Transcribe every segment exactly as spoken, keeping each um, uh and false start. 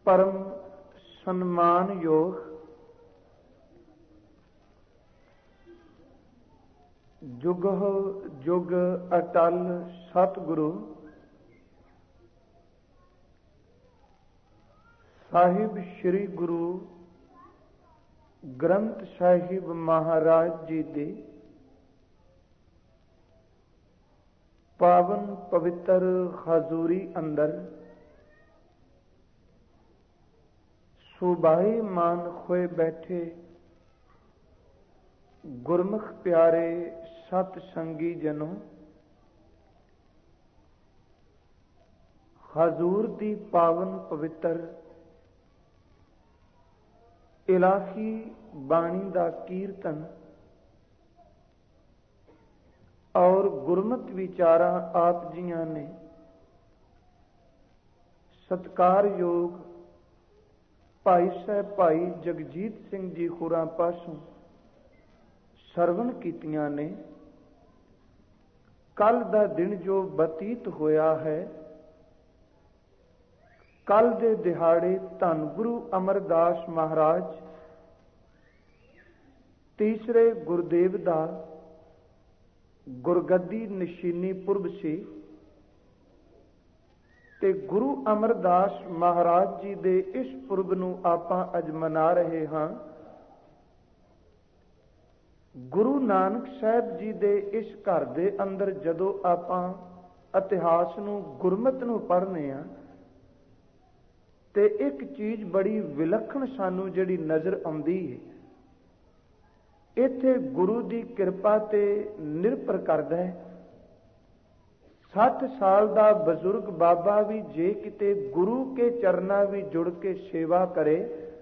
परम सम्मान योग जुग जुग अटल सतगुरु साहिब श्री गुरु ग्रंथ साहिब महाराज जी दे पावन पवित्र हजूरी अंदर सुबाई मान खोए बैठे गुरमुख प्यारे सत संगी जनों, हजूर दी पावन पवित्र इलाही बाणी दा कीर्तन और गुरमत विचारा आप जियां ने सत्कार योग भाई साहब भाई जगजीत सिंह जी होरां पासों सरवण कीतियां ने। कल दा दिन जो बतीत होया है, कल दे दिहाड़े धन गुरु अमरदास महाराज तीसरे गुरदेव दा गुरगद्दी निशानी पुरब से ते गुरु अमरदास महाराज जी दे इस पुरब नूं आपां अज मना रहे हां। गुरु नानक साहब जी दे इस घर दे अंदर जदों आपां इतिहास नूं गुरमत नूं पढ़ने आ ते एक चीज बड़ी विलक्षण सानू जिहड़ी नज़र आउंदी है। इत्थे गुरु दी किरपा ते निर्भर करदा है। सठ साल दा बजुर्ग बाबा भी जे किते गुरु के चरना भी जुड़ के सेवा करे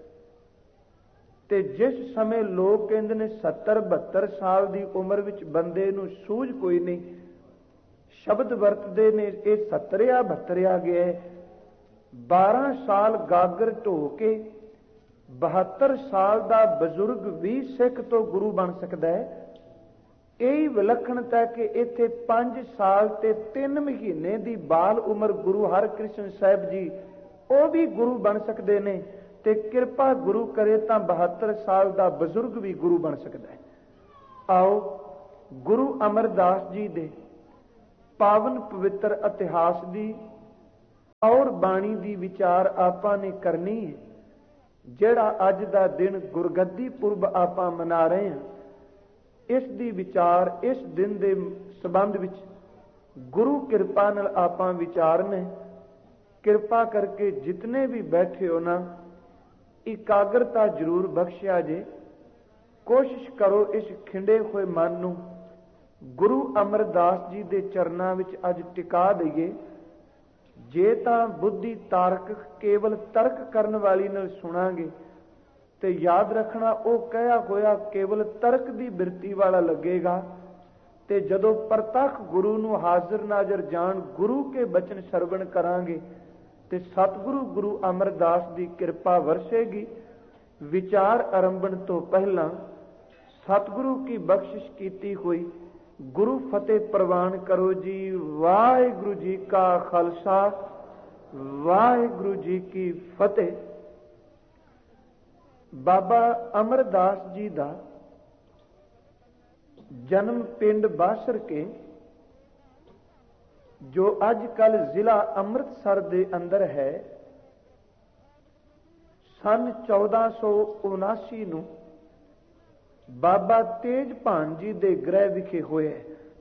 ते जिस समय लोग कहंदे ने सत्तर बहत्तर साल की उम्र विच बंदे नूं सूझ कोई नहीं, शब्द वरतदे ने ये सत्तरिया बहत्तरिया गया है। बारह साल गागर ढो के बहत्तर साल का बजुर्ग भी सिख तो गुरु बन सकता है। यही विलक्षणता कि इत्थे पांच साल ते तीन महीने की बाल उम्र गुरु हरकृष्ण साहब जी वो भी गुरु बन सकते हैं ते किरपा गुरु करे तो बहत्तर साल का बजुर्ग भी गुरु बन सकता है। आओ गुरु अमरदास जी दे पावन पवित्र इतिहास की और बाणी की विचार आपां ने करनी है। जिहड़ा अज दा दिन गुरगद्दी पुरब आपां मना रहे हैं, इस दी विचार इस दिन दे संबंध विच गुरु किरपा नाल आपां विचारने। किरपा करके जितने भी बैठे हो ना इकाग्रता जरूर बख्शिया जे। कोशिश करो इस खिंडे हुए मन नूं गुरु अमरदास जी दे चरनां विच अज टिका दईए। जे तां बुद्धि तारक केवल तर्क करन वाली नाल सुनांगे ते याद रखना वो कहा होया केवल तर्क की बिरती वाला लगेगा। ते जदों प्रतख गुरु नूं हाजिर नाजर जान गुरु के बचन सरवण करांगे ते सतगुरु गुरु अमरदास की कृपा वरसेगी। विचार आरंभण तो पहला सतगुरु की बख्शिश कीती हुई गुरु फतेह प्रवान करो जी। वाहिगुरु जी का खालसा वाहिगुरु जी की फतेह। बाबा अमरदास जी का जन्म पिंड बासर के जो अजकल जिला अमृतसर के अंदर है सन चौदह सौ उनासी नूं बाबा तेजभान जी के गृह विखे होए।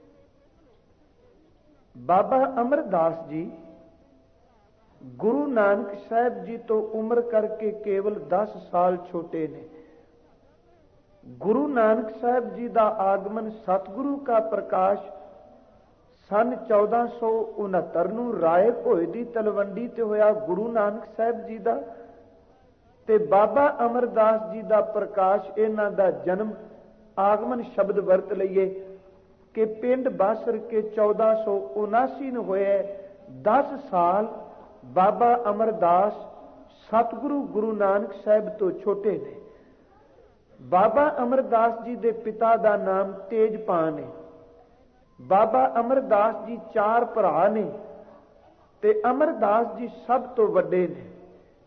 बाबा अमरदास जी गुरु नानक साहब जी तो उम्र करके केवल दस साल छोटे ने। गुरु नानक साहब जी का आगमन सतगुरु का प्रकाश सन चौदह सौ उनहत्तर नूं राय भोए की तलवंडी ते होया गुरु नानक साहब जी का। ते बाबा अमरदास जी का प्रकाश इन्हां दा जन्म आगमन शब्द वरत लईए कि पिंड बासर के चौदह सौ उनासी नूं होए। दस साल बाबा अमरदास सतगुरु गुरु नानक साहब तो छोटे ने। बाबा अमरदास जी के पिता का नाम तेजपान है। बाबा अमरदास जी चार भरा ने ते अमरदास जी सब तो वड्डे ने।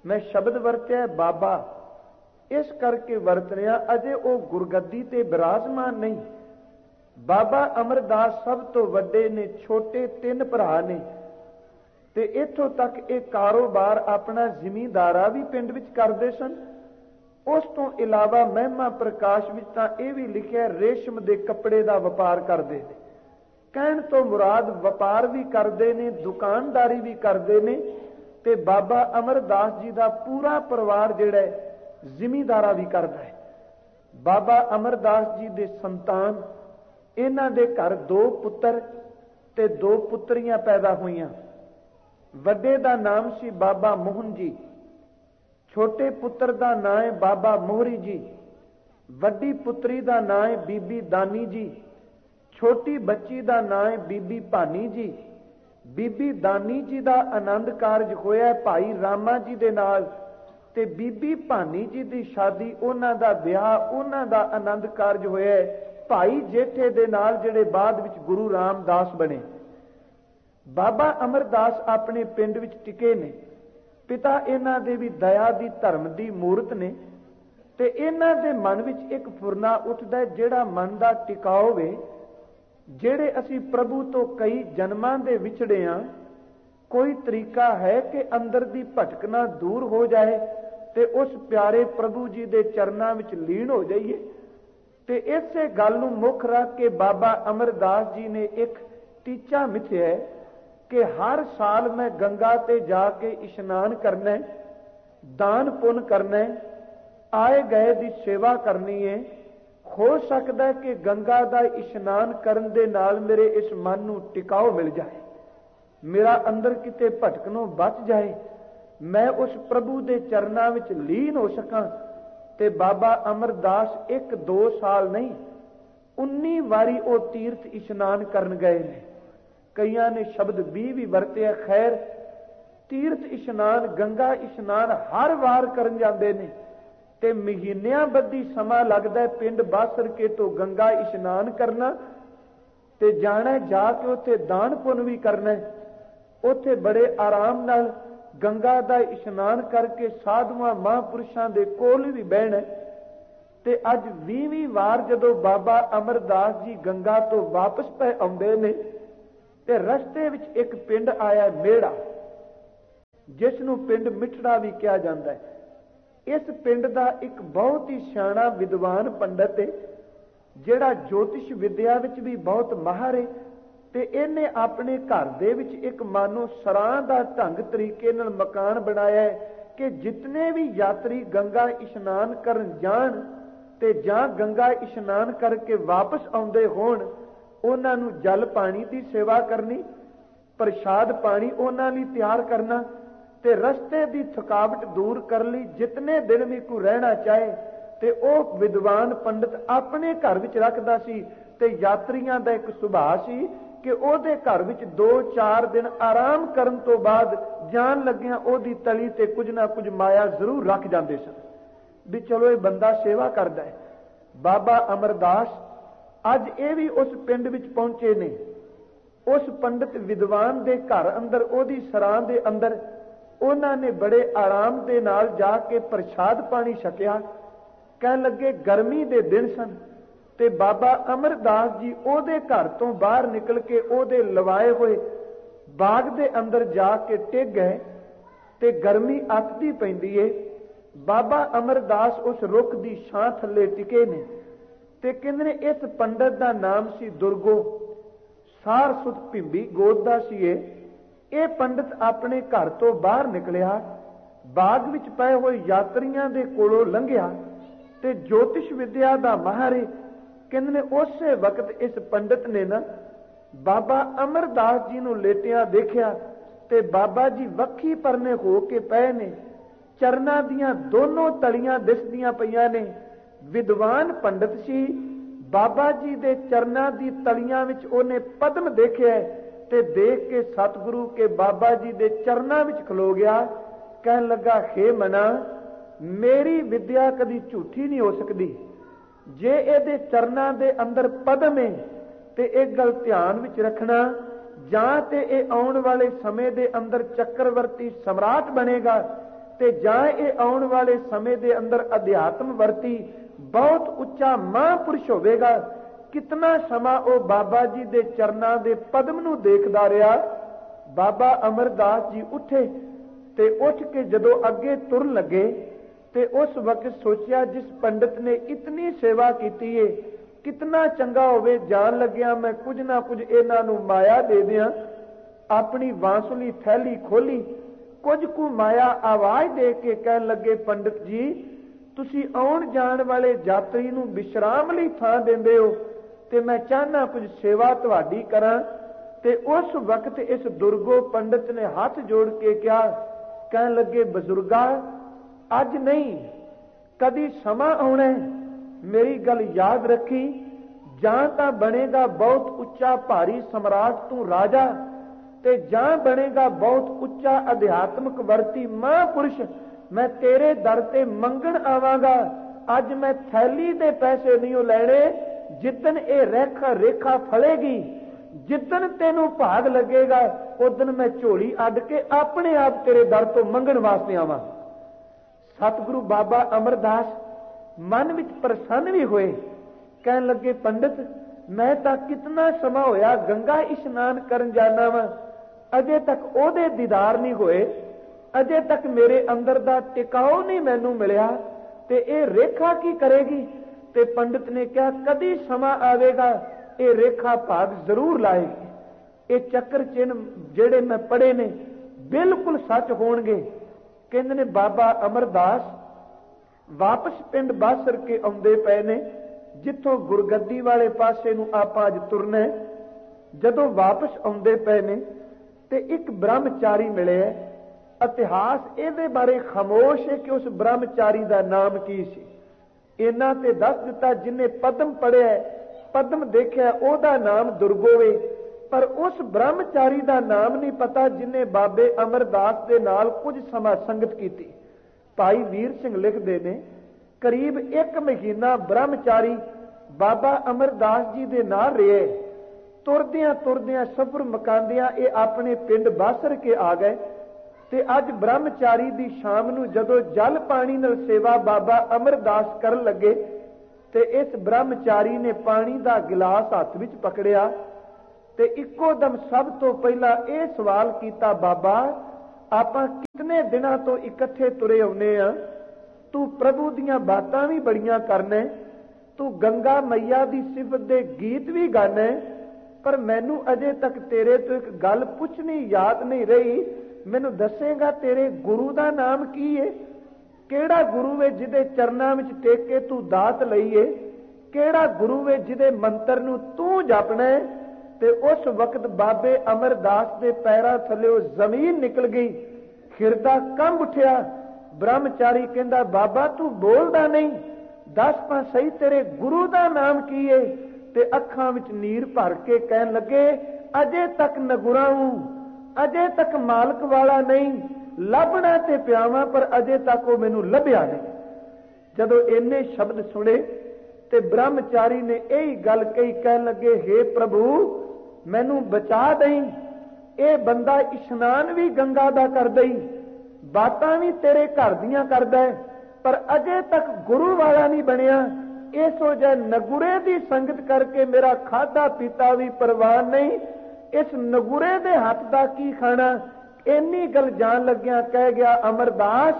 ਮੈਂ ਸ਼ਬਦ ਵਰਤਿਆ ਬਾਬਾ ਇਸ ਕਰਕੇ ਵਰਤ ਰਿਹਾ, ਅਜੇ ਉਹ ਗੁਰਗੱਦੀ ਤੇ ਬਿਰਾਜਮਾਨ ਨਹੀਂ। ਬਾਬਾ ਅਮਰਦਾਸ ਸਭ ਤੋਂ ਵੱਡੇ ਨੇ, ਛੋਟੇ ਤਿੰਨ ਭਰਾ ਨੇ, ਤੇ ਇੱਥੋਂ ਤੱਕ ਇਹ ਕਾਰੋਬਾਰ ਆਪਣਾ ਜ਼ਿਮੀਂਦਾਰਾ ਵੀ ਪਿੰਡ ਵਿੱਚ ਕਰਦੇ ਸਨ। ਉਸ ਤੋਂ ਇਲਾਵਾ ਮਹਿਮਾ ਪ੍ਰਕਾਸ਼ ਵਿੱਚ ਤਾਂ ਇਹ ਵੀ ਲਿਖਿਆ ਰੇਸ਼ਮ ਦੇ ਕੱਪੜੇ ਦਾ ਵਪਾਰ ਕਰਦੇ ਨੇ। ਕਹਿਣ ਤੋਂ ਮੁਰਾਦ ਵਪਾਰ ਵੀ ਕਰਦੇ ਨੇ, ਦੁਕਾਨਦਾਰੀ ਵੀ ਕਰਦੇ ਨੇ, ਤੇ ਬਾਬਾ ਅਮਰਦਾਸ ਜੀ ਦਾ ਪੂਰਾ ਪਰਿਵਾਰ ਜਿਹੜਾ ਜ਼ਿਮੀਂਦਾਰਾ ਵੀ ਕਰਦਾ ਹੈ। ਬਾਬਾ ਅਮਰਦਾਸ ਜੀ ਦੇ ਸੰਤਾਨ, ਇਹਨਾਂ ਦੇ ਘਰ ਦੋ ਪੁੱਤਰ ਤੇ ਦੋ ਪੁੱਤਰੀਆਂ ਪੈਦਾ ਹੋਈਆਂ। ਵੱਡੇ ਦਾ ਨਾਮ ਸੀ ਬਾਬਾ ਮੋਹਨ ਜੀ, ਛੋਟੇ ਪੁੱਤਰ ਦਾ ਨਾਂ ਹੈ ਬਾਬਾ ਮੋਹਰੀ ਜੀ, ਵੱਡੀ ਪੁੱਤਰੀ ਦਾ ਨਾਂ ਹੈ ਬੀਬੀ ਦਾਨੀ ਜੀ, ਛੋਟੀ ਬੱਚੀ ਦਾ ਨਾਂ ਹੈ ਬੀਬੀ ਭਾਨੀ ਜੀ। ਬੀਬੀ ਦਾਨੀ ਜੀ ਦਾ ਆਨੰਦ ਕਾਰਜ ਹੋਇਆ ਭਾਈ ਰਾਮਾ ਜੀ ਦੇ ਨਾਲ, ਤੇ ਬੀਬੀ ਭਾਨੀ ਜੀ ਦੀ ਸ਼ਾਦੀ, ਉਹਨਾਂ ਦਾ ਵਿਆਹ, ਉਹਨਾਂ ਦਾ ਆਨੰਦ ਕਾਰਜ ਹੋਇਆ ਭਾਈ ਜੇਠੇ ਦੇ ਨਾਲ, ਜਿਹੜੇ ਬਾਅਦ ਵਿੱਚ ਗੁਰੂ ਰਾਮਦਾਸ ਬਣੇ। ਬਾਬਾ ਅਮਰਦਾਸ ਆਪਣੇ ਪਿੰਡ ਵਿੱਚ ਟਿਕੇ ਨੇ। ਪਿਤਾ ਇਹਨਾਂ ਦੇ ਵੀ ਦਇਆ ਦੀ, ਧਰਮ ਦੀ ਮੂਰਤ ਨੇ, ਤੇ ਇਹਨਾਂ ਦੇ ਮਨ ਵਿੱਚ ਇੱਕ ਫੁਰਨਾ ਉੱਠਦਾ ਜਿਹੜਾ ਮਨ ਦਾ ਟਿਕਾਓ ਹੋਵੇ। ਜਿਹੜੇ ਅਸੀਂ ਪ੍ਰਭੂ ਤੋਂ ਕਈ ਜਨਮਾਂ ਦੇ ਵਿਛੜੇ ਹਾਂ, ਕੋਈ ਤਰੀਕਾ ਹੈ ਕਿ ਅੰਦਰ ਦੀ ਭਟਕਣਾ ਦੂਰ ਹੋ ਜਾਏ ਤੇ ਉਸ ਪਿਆਰੇ ਪ੍ਰਭੂ ਜੀ ਦੇ ਚਰਨਾਂ ਵਿੱਚ ਲੀਨ ਹੋ ਜਾਈਏ। ਤੇ ਇਸੇ ਗੱਲ ਨੂੰ ਮੁੱਖ ਰੱਖ ਕੇ ਬਾਬਾ ਅਮਰਦਾਸ ਜੀ ਨੇ ਇੱਕ ਟੀਚਾ ਮਿਥਿਆ ਕਿ ਹਰ ਸਾਲ ਮੈਂ ਗੰਗਾ ਤੇ ਜਾ ਕੇ ਇਸ਼ਨਾਨ ਕਰਨਾ, ਦਾਨ ਪੁੰਨ ਕਰਨਾ, ਆਏ ਗਏ ਦੀ ਸੇਵਾ ਕਰਨੀ ਹੈ। ਹੋ ਸਕਦਾ ਹੈ ਕਿ ਗੰਗਾ ਦਾ ਇਸ਼ਨਾਨ ਕਰਨ ਦੇ ਨਾਲ ਮੇਰੇ ਇਸ ਮਨ ਨੂੰ ਟਿਕਾਓ ਮਿਲ ਜਾਏ, ਮੇਰਾ ਅੰਦਰ ਕਿਤੇ ਭਟਕਣੋਂ ਬਚ ਜਾਏ, ਮੈਂ ਉਸ ਪ੍ਰਭੂ ਦੇ ਚਰਨਾਂ ਵਿੱਚ ਲੀਨ ਹੋ ਸਕਾਂ। ਤੇ ਬਾਬਾ ਅਮਰਦਾਸ ਇੱਕ ਦੋ ਸਾਲ ਨਹੀਂ, ਉੱਨੀ ਵਾਰੀ ਉਹ ਤੀਰਥ ਇਸ਼ਨਾਨ ਕਰਨ ਗਏ ਨੇ। ਕਈਆਂ ਨੇ ਸ਼ਬਦ ਵੀਹ ਵੀ ਵਰਤਿਆ। ਖੈਰ, ਤੀਰਥ ਇਸ਼ਨਾਨ, ਗੰਗਾ ਇਸ਼ਨਾਨ ਹਰ ਵਾਰ ਕਰਨ ਜਾਂਦੇ ਨੇ, ਤੇ ਮਹੀਨਿਆਂ ਬੱਧੀ ਸਮਾਂ ਲੱਗਦਾ ਪਿੰਡ ਬਾਸਰਕੇ ਤੋਂ ਗੰਗਾ ਇਸ਼ਨਾਨ ਕਰਨਾ, ਤੇ ਜਾਣਾ ਜਾ ਕੇ ਉੱਥੇ ਦਾਨ ਪੁੰਨ ਵੀ ਕਰਨਾ। ਉੱਥੇ ਬੜੇ ਆਰਾਮ ਨਾਲ ਗੰਗਾ ਦਾ ਇਸ਼ਨਾਨ ਕਰਕੇ ਸਾਧੂਆਂ ਮਹਾਂਪੁਰਸ਼ਾਂ ਦੇ ਕੋਲ ਵੀ ਬਹਿਣਾ। ਤੇ ਅੱਜ ਵੀਹਵੀਂ ਵਾਰ ਜਦੋਂ ਬਾਬਾ ਅਮਰਦਾਸ ਜੀ ਗੰਗਾ ਤੋਂ ਵਾਪਸ ਪੈ ਆਉਂਦੇ ਨੇ, ਤੇ ਰਸਤੇ ਵਿੱਚ ਇੱਕ ਪਿੰਡ ਆਇਆ ਮੇੜਾ, ਜਿਸ ਨੂੰ ਪਿੰਡ ਮਿੱਠੜਾ ਵੀ ਕਿਹਾ ਜਾਂਦਾ ਹੈ। ਇਸ ਪਿੰਡ ਦਾ ਇੱਕ ਬਹੁਤ ਹੀ ਸਿਆਣਾ ਵਿਦਵਾਨ ਪੰਡਤ ਹੈ, ਜਿਹੜਾ ਜੋਤਿਸ਼ ਵਿਦਿਆ ਵਿੱਚ ਵੀ ਬਹੁਤ ਮਾਹਰ ਹੈ। ਤੇ ਇਹਨੇ ਆਪਣੇ ਘਰ ਦੇ ਵਿੱਚ ਇੱਕ ਮਾਨੋ ਸਰਾਂ ਦਾ ਢੰਗ ਤਰੀਕੇ ਨਾਲ ਮਕਾਨ ਬਣਾਇਆ ਹੈ ਕਿ ਜਿਤਨੇ ਵੀ ਯਾਤਰੀ ਗੰਗਾ ਇਸ਼ਨਾਨ ਕਰਨ ਜਾਣ ਤੇ ਜਾਂ ਗੰਗਾ ਇਸ਼ਨਾਨ ਕਰਕੇ ਵਾਪਸ ਆਉਂਦੇ ਹੋਣ, ਉਹਨਾਂ ਨੂੰ ਜਲ ਪਾਣੀ ਦੀ ਸੇਵਾ ਕਰਨੀ, ਪ੍ਰਸ਼ਾਦ ਪਾਣੀ ਉਹਨਾਂ ਲਈ ਤਿਆਰ ਕਰਨਾ, ਤੇ ਰਸਤੇ ਦੀ ਥਕਾਵਟ ਦੂਰ ਕਰਨ ਲਈ ਜਿਤਨੇ ਦਿਨ ਵੀ ਕੋਈ ਰਹਿਣਾ ਚਾਹੇ ਤੇ ਉਹ ਵਿਦਵਾਨ ਪੰਡਤ ਆਪਣੇ ਘਰ ਵਿੱਚ ਰੱਖਦਾ ਸੀ। ਤੇ ਯਾਤਰੀਆਂ ਦਾ ਇੱਕ ਸੁਭਾਅ ਸੀ ਕਿ ਉਹਦੇ ਘਰ ਵਿੱਚ ਦੋ ਚਾਰ ਦਿਨ ਆਰਾਮ ਕਰਨ ਤੋਂ ਬਾਅਦ ਜਾਣ ਲੱਗਿਆਂ ਉਹਦੀ ਤਲੀ ਤੇ ਕੁਝ ਨਾ ਕੁਝ ਮਾਇਆ ਜ਼ਰੂਰ ਰੱਖ ਜਾਂਦੇ ਸਨ, ਵੀ ਚਲੋ ਇਹ ਬੰਦਾ ਸੇਵਾ ਕਰਦਾ ਹੈ। ਬਾਬਾ ਅਮਰਦਾਸ ਅੱਜ ਇਹ ਵੀ ਉਸ ਪਿੰਡ ਵਿੱਚ ਪਹੁੰਚੇ ਨੇ। ਉਸ ਪੰਡਤ ਵਿਦਵਾਨ ਦੇ ਘਰ ਅੰਦਰ, ਉਹਦੀ ਸਰਾਂ ਦੇ ਅੰਦਰ, ਉਹਨਾਂ ਨੇ ਬੜੇ ਆਰਾਮ ਦੇ ਨਾਲ ਜਾ ਕੇ ਪ੍ਰਸ਼ਾਦ ਪਾਣੀ ਛਕਿਆ। ਕਹਿਣ ਲੱਗੇ ਗਰਮੀ ਦੇ ਦਿਨ ਸਨ, ਤੇ ਬਾਬਾ ਅਮਰਦਾਸ ਜੀ ਉਹਦੇ ਘਰ ਤੋਂ ਬਾਹਰ ਨਿਕਲ ਕੇ ਉਹਦੇ ਲਵਾਏ ਹੋਏ ਬਾਗ ਦੇ ਅੰਦਰ ਜਾ ਕੇ ਟਿਕ ਗਏ। ਤੇ ਗਰਮੀ ਅੱਤਦੀ ਪੈਂਦੀ ਏ। ਬਾਬਾ ਅਮਰਦਾਸ ਉਸ ਰੁੱਖ ਦੀ ਛਾਂ ਥੱਲੇ ਟਿਕੇ ਨੇ। ਤੇ ਕਹਿੰਦੇ ਨੇ ਇਸ ਪੰਡਤ ਦਾ ਨਾਮ ਸੀ ਦੁਰਗੋ, ਸਾਰ ਸੁਤ ਭਿੰਬੀ ਗੋਦ ਦਾ ਸੀ ਇਹ। ਇਹ ਪੰਡਤ ਆਪਣੇ ਘਰ ਤੋਂ ਬਾਹਰ ਨਿਕਲਿਆ, ਬਾਗ ਵਿੱਚ ਪਏ ਹੋਏ ਯਾਤਰੀਆਂ ਦੇ ਕੋਲੋਂ ਲੰਘਿਆ, ਤੇ ਜੋਤਿਸ਼ ਵਿਦਿਆ ਦਾ ਮਾਹਰ ਹੈ। ਕਹਿੰਦੇ ਨੇ ਉਸੇ ਵਕਤ ਇਸ ਪੰਡਤ ਨੇ ਨਾ ਬਾਬਾ ਅਮਰਦਾਸ ਜੀ ਨੂੰ ਲੇਟਿਆ ਦੇਖਿਆ, ਤੇ ਬਾਬਾ ਜੀ ਵੱਖੀ ਪਰਨੇ ਹੋ ਕੇ ਪਏ ਨੇ, ਚਰਨਾਂ ਦੀਆਂ ਦੋਨੋਂ ਤਲੀਆਂ ਦਿਸਦੀਆਂ ਪਈਆਂ ਨੇ। ਵਿਦਵਾਨ ਪੰਡਤ ਸੀ, ਬਾਬਾ ਜੀ ਦੇ ਚਰਨਾਂ ਦੀ ਤਲੀਆਂ ਵਿੱਚ ਉਹਨੇ ਪਦਮ ਦੇਖਿਆ, ਤੇ ਦੇਖ ਕੇ ਸਤਿਗੁਰੂ ਕੇ ਬਾਬਾ ਜੀ ਦੇ ਚਰਨਾਂ ਵਿੱਚ ਖਲੋ ਗਿਆ। ਕਹਿਣ ਲੱਗਾ, ਹੇ ਮਨਾ, ਮੇਰੀ ਵਿਦਿਆ ਕਦੀ ਝੂਠੀ ਨਹੀਂ ਹੋ ਸਕਦੀ। ਜੇ ਇਹਦੇ ਚਰਨਾਂ ਦੇ ਅੰਦਰ ਪਦਮ ਹੈ ਤੇ ਇਹ ਗੱਲ ਧਿਆਨ ਵਿੱਚ ਰੱਖਣਾ, ਜਾਂ ਤੇ ਇਹ ਆਉਣ ਵਾਲੇ ਸਮੇਂ ਦੇ ਅੰਦਰ ਚੱਕਰਵਰਤੀ ਸਮਰਾਟ ਬਣੇਗਾ, ਤੇ ਜਾਂ ਇਹ ਆਉਣ ਵਾਲੇ ਸਮੇਂ ਦੇ ਅੰਦਰ ਅਧਿਆਤਮ ਵਰਤੀ ਬਹੁਤ ਉੱਚਾ ਮਹਾਂਪੁਰਸ਼ ਹੋਵੇਗਾ। ਕਿਤਨਾ ਸਮਾਂ ਉਹ ਬਾਬਾ ਜੀ ਦੇ ਚਰਨਾਂ ਦੇ ਪਦਮ ਨੂੰ ਦੇਖਦਾ ਰਿਹਾ। ਬਾਬਾ ਅਮਰਦਾਸ ਜੀ ਉੱਠੇ ਤੇ ਉੱਠ ਕੇ ਜਦੋਂ ਅੱਗੇ ਤੁਰਨ ਲੱਗੇ ਤੇ ਉਸ ਵਕਤ ਸੋਚਿਆ, ਜਿਸ ਪੰਡਤ ਨੇ ਇਤਨੀ ਸੇਵਾ ਕੀਤੀ ਏ, ਕਿਤਨਾ ਚੰਗਾ ਹੋਵੇ ਜਾਣ ਲੱਗਿਆ ਮੈਂ ਕੁਝ ਨਾ ਕੁਝ ਇਹਨਾਂ ਨੂੰ ਮਾਇਆ ਦੇ ਦਿਆਂ। ਆਪਣੀ ਬਾਂਸੁਰੀ ਥੈਲੀ ਖੋਲੀ, ਕੁਝ ਕੁ ਮਾਇਆ ਆਵਾਜ਼ ਦੇ ਕੇ ਕਹਿਣ ਲੱਗੇ, ਪੰਡਤ ਜੀ ਤੁਸੀਂ ਆਉਣ ਜਾਣ ਵਾਲੇ ਯਾਤਰੀ ਨੂੰ ਵਿਸ਼ਰਾਮ ਲਈ ਥਾਂ ਦਿੰਦੇ ਹੋ ਤੇ ਮੈਂ ਚਾਹਨਾ ਕੁਝ ਸੇਵਾ ਤੁਹਾਡੀ ਕਰਾਂ। ਤੇ ਉਸ ਵਕਤ ਇਸ ਦੁਰਗੋ ਪੰਡਤ ਨੇ ਹੱਥ ਜੋੜ ਕੇ ਕਿਹਾ, ਕਹਿਣ ਲੱਗੇ, ਬਜ਼ੁਰਗਾ ਅੱਜ ਨਹੀਂ ਕਦੀ ਸਮਾਂ ਆਉਣਾ, ਮੇਰੀ ਗੱਲ ਯਾਦ ਰੱਖੀ, ਜਾਂ ਤਾਂ ਬਣੇਗਾ ਬਹੁਤ ਉੱਚਾ ਭਾਰੀ ਸਮਰਾਟ ਤੂੰ ਰਾਜਾ, ਤੇ ਜਾਂ ਬਣੇਗਾ ਬਹੁਤ ਉੱਚਾ ਅਧਿਆਤਮਕ ਵਰਤੀ ਮਹਾਂਪੁਰਸ਼। ਮੈਂ ਤੇਰੇ ਦਰ ਤੇ ਮੰਗਣ ਆਵਾਂਗਾ। ਅੱਜ ਮੈਂ ਥੈਲੀ ਦੇ ਪੈਸੇ ਨਹੀਂ ਲੈਣੇ। ਜਿੱਦਣ ਇਹ ਰੇਖਾ ਰੇਖਾ ਫਲੇਗੀ, ਜਿੱਦਣ ਤੈਨੂੰ ਭਾਗ ਲੱਗੇਗਾ, ਉਦਣ ਮੈਂ ਝੋਲੀ ਅੱਡ ਕੇ ਆਪਣੇ ਆਪ ਤੇਰੇ ਦਰ ਤੋਂ ਮੰਗਣ ਵਾਸਤੇ ਆਵਾਂ। ਸਤਿਗੁਰੂ ਬਾਬਾ ਅਮਰਦਾਸ ਮਨ ਵਿੱਚ ਪ੍ਰਸੰਨ ਵੀ ਹੋਏ। ਕਹਿਣ ਲੱਗੇ, ਪੰਡਤ ਮੈਂ ਤਾਂ ਕਿਤਨਾ ਸਮਾਂ ਹੋਇਆ ਗੰਗਾ ਇਸ਼ਨਾਨ ਕਰਨ ਜਾਣਾ ਵਾ, ਅਜੇ ਤੱਕ ਉਹਦੇ ਦੀਦਾਰ ਨਹੀਂ ਹੋਏ, ਅਜੇ ਤੱਕ ਮੇਰੇ ਅੰਦਰ ਦਾ ਟਿਕਾਓ ਨਹੀਂ ਮੈਨੂੰ ਮਿਲਿਆ, ਤੇ ਇਹ ਰੇਖਾ ਕੀ ਕਰੇਗੀ? ਤੇ ਪੰਡਤ ਨੇ ਕਿਹਾ, ਕਦੀ ਸਮਾਂ ਆਵੇਗਾ ਇਹ ਰੇਖਾ ਭਾਗ ਜ਼ਰੂਰ ਲਾਏਗੀ। ਇਹ ਚੱਕਰ ਚਿੰਨ ਜਿਹੜੇ ਮੈਂ ਪੜ੍ਹੇ ਨੇ ਬਿਲਕੁਲ ਸੱਚ ਹੋਣਗੇ। ਕਹਿੰਦੇ ਨੇ ਬਾਬਾ ਅਮਰਦਾਸ ਵਾਪਸ ਪਿੰਡ ਬਾਸਰ ਕੇ ਆਉਂਦੇ ਪਏ ਨੇ, ਜਿੱਥੋਂ ਗੁਰਗੱਦੀ ਵਾਲੇ ਪਾਸੇ ਨੂੰ ਆਪਾਂ ਅੱਜ ਤੁਰਨਾ। ਜਦੋਂ ਵਾਪਸ ਆਉਂਦੇ ਪਏ ਨੇ ਤੇ ਇੱਕ ਬ੍ਰਹਮਚਾਰੀ ਮਿਲਿਆ। ਇਤਿਹਾਸ ਇਹਦੇ ਬਾਰੇ ਖਾਮੋਸ਼ ਹੈ ਕਿ ਉਸ ਬ੍ਰਹਮਚਾਰੀ ਦਾ ਨਾਮ ਕੀ ਸੀ। ਇਹਨਾਂ ਤੇ ਦੱਸ ਦਿੱਤਾ, ਜਿਹਨੇ ਪਦਮ ਪੜਿਆ, ਪਦਮ ਦੇਖਿਆ, ਉਹਦਾ ਨਾਮ ਦੁਰਗੋਵੇ, ਪਰ ਉਸ ਬ੍ਰਹਮਚਾਰੀ ਦਾ ਨਾਮ ਨਹੀਂ ਪਤਾ ਜਿਹਨੇ ਬਾਬੇ ਅਮਰਦਾਸ ਦੇ ਨਾਲ ਕੁਝ ਸਮਾਂ ਸੰਗਤ ਕੀਤੀ। ਭਾਈ ਵੀਰ ਸਿੰਘ ਲਿਖਦੇ ਨੇ, ਕਰੀਬ ਇੱਕ ਮਹੀਨਾ ਬ੍ਰਹਮਚਾਰੀ ਬਾਬਾ ਅਮਰਦਾਸ ਜੀ ਦੇ ਨਾਲ ਰਹੇ। ਤੁਰਦਿਆਂ ਤੁਰਦਿਆਂ ਸਫ਼ਰ ਮੁਕਾਉਂਦਿਆਂ ਇਹ ਆਪਣੇ ਪਿੰਡ ਬਾਸਰ ਕੇ ਆ ਗਏ। ਤੇ ਅੱਜ ਬ੍ਰਹਮਚਾਰੀ ਦੀ ਸ਼ਾਮ ਨੂੰ ਜਦੋਂ ਜਲ ਪਾਣੀ ਨਾਲ ਸੇਵਾ ਬਾਬਾ ਅਮਰਦਾਸ ਕਰਨ ਲੱਗੇ ਤੇ ਇਸ ਬ੍ਰਹਮਚਾਰੀ ਨੇ ਪਾਣੀ ਦਾ ਗਿਲਾਸ ਹੱਥ ਵਿੱਚ ਪਕੜਿਆ ਤੇ ਇੱਕੋ ਦਮ ਸਭ ਤੋਂ ਪਹਿਲਾਂ ਇਹ ਸਵਾਲ ਕੀਤਾ, ਬਾਬਾ ਆਪਾਂ ਕਿਤਨੇ ਦਿਨਾਂ ਤੋਂ ਇਕੱਠੇ ਤੁਰੇ ਆਉਨੇ ਆ, ਤੂੰ ਪ੍ਰਭੂ ਦੀਆਂ ਬਾਤਾਂ ਵੀ ਬੜੀਆਂ ਕਰਨਾ, ਤੂੰ ਗੰਗਾ ਮਈਆ ਦੀ ਸਿਫਤ ਦੇ ਗੀਤ ਵੀ ਗਾਣਾ, ਪਰ ਮੈਨੂੰ ਅਜੇ ਤੱਕ ਤੇਰੇ ਤੋਂ ਇੱਕ ਗੱਲ ਪੁੱਛਣੀ ਯਾਦ ਨਹੀਂ ਰਹੀ। ਮੈਨੂੰ ਦੱਸੇਗਾ ਤੇਰੇ ਗੁਰੂ ਦਾ ਨਾਮ ਕੀ ਹੈ? ਕਿਹੜਾ ਗੁਰੂ ਹੈ ਜਿਹਦੇ ਚਰਨਾਂ ਵਿੱਚ ਟੇਕ ਕੇ ਤੂੰ ਦਾਤ ਲਈਏ? ਕਿਹੜਾ ਗੁਰੂ ਹੈ ਜਿਹਦੇ ਮੰਤਰ ਨੂੰ ਤੂੰ ਜਪਣਾ? ਤੇ ਉਸ ਵਕਤ ਬਾਬੇ ਅਮਰਦਾਸ ਦੇ ਪੈਰਾਂ ਥੱਲੇ ਜ਼ਮੀਨ ਨਿਕਲ ਗਈ, ਹਿਰਦਾ ਕੰਬ ਉੱਠਿਆ। ਬ੍ਰਹਮਚਾਰੀ ਕਹਿੰਦਾ, ਬਾਬਾ ਤੂੰ ਬੋਲਦਾ ਨਹੀਂ, ਦੱਸ ਤਾਂ ਸਹੀ ਤੇਰੇ ਗੁਰੂ ਦਾ ਨਾਮ ਕੀ ਹੈ? ਤੇ ਅੱਖਾਂ ਵਿੱਚ ਨੀਰ ਭਰ ਕੇ ਕਹਿਣ ਲੱਗੇ, ਅਜੇ ਤੱਕ ਨਗੁਰਾ ਹੂੰ, ਅਜੇ ਤੱਕ ਮਾਲਕ ਵਾਲਾ ਨਹੀਂ, ਲੱਭਣਾ ਤੇ ਪਿਆਵਾਂ ਪਰ ਅਜੇ ਤੱਕ ਉਹ ਮੈਨੂੰ ਲੱਭਿਆ ਨਹੀਂ। ਜਦੋਂ ਇੰਨੇ ਸ਼ਬਦ ਸੁਣੇ ਤੇ ਬ੍ਰਹਮਚਾਰੀ ਨੇ ਇਹੀ ਗੱਲ ਕਹੀ, ਕਹਿਣ ਲੱਗੇ, ਹੇ ਪ੍ਰਭੂ ਮੈਨੂੰ ਬਚਾ ਦੇਈਂ, ਇਹ ਬੰਦਾ ਇਸ਼ਨਾਨ ਵੀ ਗੰਗਾ ਦਾ ਕਰਦਾ ਹੀ, ਬਾਤਾਂ ਵੀ ਤੇਰੇ ਘਰ ਦੀਆਂ ਕਰਦਾ, ਪਰ ਅਜੇ ਤੱਕ ਗੁਰੂ ਵਾਲਾ ਨਹੀਂ ਬਣਿਆ। ਇਸ ਵਜ੍ਹਾ ਨਗੁਰੇ ਦੀ ਸੰਗਤ ਕਰਕੇ ਮੇਰਾ ਖਾਧਾ ਪੀਤਾ ਵੀ ਪ੍ਰਵਾਨ ਨਹੀਂ, ਇਸ ਨਗੁਰੇ ਦੇ ਹੱਥ ਦਾ ਕੀ ਖਾਣਾ? ਇੰਨੀ ਗੱਲ ਜਾਣ ਲੱਗਿਆ ਕਹਿ ਗਿਆ, ਅਮਰਦਾਸ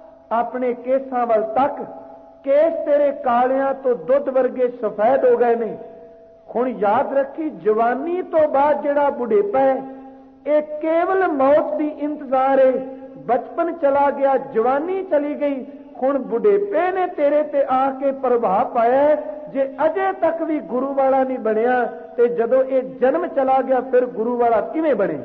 ਆਪਣੇ ਕੇਸਾਂ ਵੱਲ ਤੱਕ, ਕੇਸ ਤੇਰੇ ਕਾਲਿਆਂ ਤੋਂ ਦੁੱਧ ਵਰਗੇ ਸਫੈਦ ਹੋ ਗਏ ਨੇ। ਹੁਣ ਯਾਦ ਰੱਖੀ, ਜਵਾਨੀ ਤੋਂ ਬਾਅਦ ਜਿਹੜਾ ਬੁਢੇਪਾ ਹੈ ਇਹ ਕੇਵਲ ਮੌਤ ਦੀ ਇੰਤਜ਼ਾਰ ਹੈ। ਬਚਪਨ ਚਲਾ ਗਿਆ, ਜਵਾਨੀ ਚਲੀ ਗਈ, ਹੁਣ ਬੁਢੇਪੇ ਨੇ ਤੇਰੇ ਤੇ ਆ ਕੇ ਪ੍ਰਭਾਵ ਪਾਇਆ। ਜੇ ਅਜੇ ਤੱਕ ਵੀ ਗੁਰੂ ਵਾਲਾ ਨਹੀਂ ਬਣਿਆ ਤੇ ਜਦੋਂ ਇਹ ਜਨਮ ਚਲਾ ਗਿਆ ਫਿਰ ਗੁਰੂ ਵਾਲਾ ਕਿਵੇਂ ਬਣੇ?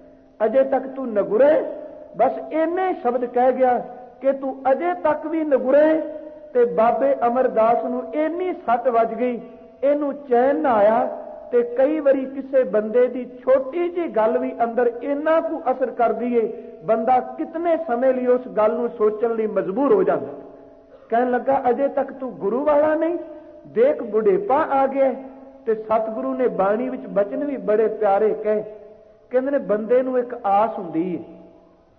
ਅਜੇ ਤੱਕ ਤੂੰ ਨਗੁਰੇ। ਬਸ ਇੰਨੇ ਸ਼ਬਦ ਕਹਿ ਗਿਆ ਕਿ ਤੂੰ ਅਜੇ ਤੱਕ ਵੀ ਨਗੁਰੇ। ਤੇ ਬਾਬੇ ਅਮਰਦਾਸ ਨੂੰ ਇੰਨੀ ਸੱਟ ਵੱਜ ਗਈ, ਇਹਨੂੰ ਚੈਨ ਨਾ ਆਇਆ। ਤੇ ਕਈ ਵਾਰੀ ਕਿਸੇ ਬੰਦੇ ਦੀ ਛੋਟੀ ਜਿਹੀ ਗੱਲ ਵੀ ਅੰਦਰ ਇੰਨਾ ਕੁ ਅਸਰ ਕਰਦੀ ਏ, ਬੰਦਾ ਕਿਤਨੇ ਸਮੇਂ ਲਈ ਉਸ ਗੱਲ ਨੂੰ ਸੋਚਣ ਲਈ ਮਜਬੂਰ ਹੋ ਜਾਂਦਾ। ਕਹਿਣ ਲੱਗਾ, ਅਜੇ ਤੱਕ ਤੂੰ ਗੁਰੂ ਵਾਲਾ ਨਹੀਂ, ਦੇਖ ਬੁਢੇਪਾ ਆ ਗਿਆ। ਤੇ ਸਤਿਗੁਰੂ ਨੇ ਬਾਣੀ ਵਿੱਚ ਬਚਨ ਵੀ ਬੜੇ ਪਿਆਰੇ ਕਹੇ। ਕਹਿੰਦੇ ਨੇ ਬੰਦੇ ਨੂੰ ਇੱਕ ਆਸ ਹੁੰਦੀ ਹੈ,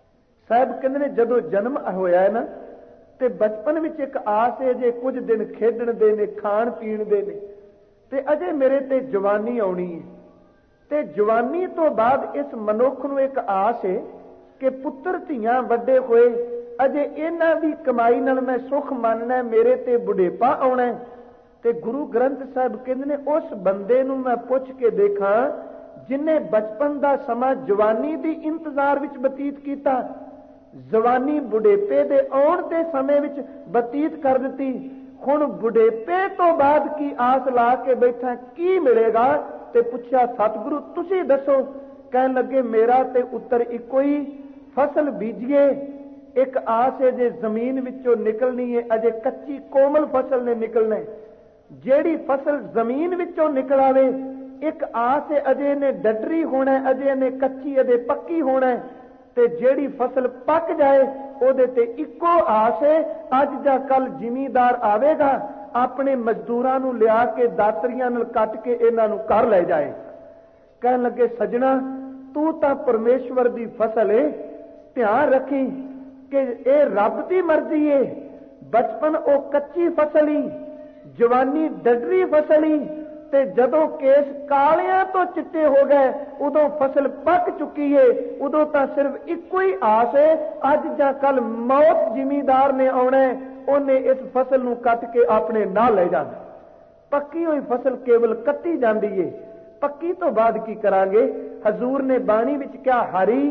ਸਾਹਿਬ ਕਹਿੰਦੇ ਨੇ ਜਦੋਂ ਜਨਮ ਹੋਇਆ ਹੈ ਨਾ ਤੇ ਬਚਪਨ ਵਿੱਚ ਇੱਕ ਆਸ ਹੈ ਜੇ ਕੁਝ ਦਿਨ ਖੇਡਣ ਦੇ ਨੇ, ਖਾਣ ਪੀਣ ਦੇ ਨੇ, ਤੇ ਅਜੇ ਮੇਰੇ ਤੇ ਜਵਾਨੀ ਆਉਣੀ ਹੈ। ਤੇ ਜਵਾਨੀ ਤੋਂ ਬਾਅਦ ਇਸ ਮਨੁੱਖ ਨੂੰ ਇੱਕ ਆਸ ਹੈ ਕਿ ਪੁੱਤਰ ਧੀਆਂ ਵੱਡੇ ਹੋਏ, ਅਜੇ ਇਹਨਾਂ ਦੀ ਕਮਾਈ ਨਾਲ ਮੈਂ ਸੁਖ ਮੰਨਣਾ, ਮੇਰੇ ਤੇ ਬੁਢੇਪਾ ਆਉਣਾ। ਤੇ ਗੁਰੂ ਗ੍ਰੰਥ ਸਾਹਿਬ ਕਹਿੰਦੇ ਨੇ ਉਸ ਬੰਦੇ ਨੂੰ ਮੈਂ ਪੁੱਛ ਕੇ ਦੇਖਾਂ ਜਿਨੇ ਬਚਪਨ ਦਾ ਸਮਾਂ ਜਵਾਨੀ ਦੀ ਇੰਤਜ਼ਾਰ ਵਿੱਚ ਬਤੀਤ ਕੀਤਾ, ਜਵਾਨੀ ਬੁਢੇਪੇ ਦੇ ਆਉਣ ਦੇ ਸਮੇਂ ਵਿੱਚ ਬਤੀਤ ਕਰ ਦਿੱਤੀ, ਹੁਣ ਬੁਢੇਪੇ ਤੋਂ ਬਾਅਦ ਕੀ ਆਸ ਲਾ ਕੇ ਬੈਠਾ, ਕੀ ਮਿਲੇਗਾ? ਤੇ ਪੁੱਛਿਆ ਸਤਿਗੁਰੂ ਤੁਸੀਂ ਦੱਸੋ। ਕਹਿਣ ਲੱਗੇ ਮੇਰਾ ਤੇ ਉੱਤਰ ਇੱਕੋ ਹੀ, ਫਸਲ ਬੀਜੀਏ, ਇੱਕ ਆਸ ਹੈ ਜੇ ਜ਼ਮੀਨ ਵਿੱਚੋਂ ਨਿਕਲਣੀ ਹੈ, ਅਜੇ ਕੱਚੀ ਕੋਮਲ ਫਸਲ ਨੇ ਨਿਕਲਣਾ। ਜਿਹੜੀ ਫਸਲ ਜ਼ਮੀਨ ਵਿੱਚੋਂ ਨਿਕਲ ਆਵੇ, ਇੱਕ ਆਸ ਹੈ ਅਜੇ ਇਹਨੇ ਡੱਡਰੀ ਹੋਣਾ, ਅਜੇ ਇਹਨੇ ਕੱਚੀ, ਅਜੇ ਪੱਕੀ ਹੋਣਾ। ਤੇ ਜਿਹੜੀ ਫਸਲ ਪੱਕ ਜਾਏ ਉਹਦੇ ਤੇ ਇੱਕੋ ਆਸ ਹੈ ਅੱਜ ਜਾਂ ਕੱਲ ਜ਼ਿਮੀਂਦਾਰ ਆਵੇਗਾ, ਆਪਣੇ ਮਜ਼ਦੂਰਾਂ ਨੂੰ ਲਿਆ ਕੇ ਦਾਤਰੀਆਂ ਨਾਲ ਕੱਟ ਕੇ ਇਹਨਾਂ ਨੂੰ ਘਰ ਲੈ ਜਾਏ। ਕਹਿਣ ਲੱਗੇ ਸੱਜਣਾ ਤੂੰ ਤਾਂ ਪਰਮੇਸ਼ਵਰ ਦੀ ਫਸਲ ਏ, ਧਿਆਨ ਰੱਖੀ ਕਿ ਇਹ ਰੱਬ ਦੀ ਮਰਜ਼ੀ ਏ। ਬਚਪਨ ਉਹ ਕੱਚੀ ਫਸਲ ਹੀ, ਜਵਾਨੀ ਡੱਡਰੀ ਫਸਲ ਹੀ, ਤੇ ਜਦੋਂ ਕੇਸ ਕਾਲਿਆਂ ਤੋਂ ਚਿੱਟੇ ਹੋ ਗਏ ਉਦੋਂ ਫਸਲ ਪੱਕ ਚੁੱਕੀ ਏ। ਉਦੋਂ ਤਾਂ ਸਿਰਫ ਇੱਕੋ ਹੀ ਆਸ ਏ ਅੱਜ ਜਾਂ ਕੱਲ ਮੌਤ ਜ਼ਿਮੀਂਦਾਰ ਨੇ ਆਉਣਾ, ਉਹਨੇ ਇਸ ਫਸਲ ਨੂੰ ਕੱਟ ਕੇ ਆਪਣੇ ਨਾਲ ਲੈ ਜਾਣਾ। ਪੱਕੀ ਹੋਈ ਫਸਲ ਕੇਵਲ ਕੱਟੀ ਜਾਂਦੀ ਏ, ਪੱਕੀ ਤੋਂ ਬਾਅਦ ਕੀ ਕਰਾਂਗੇ? ਹਜ਼ੂਰ ਨੇ ਬਾਣੀ ਵਿੱਚ ਕਿਹਾ ਹਰੀ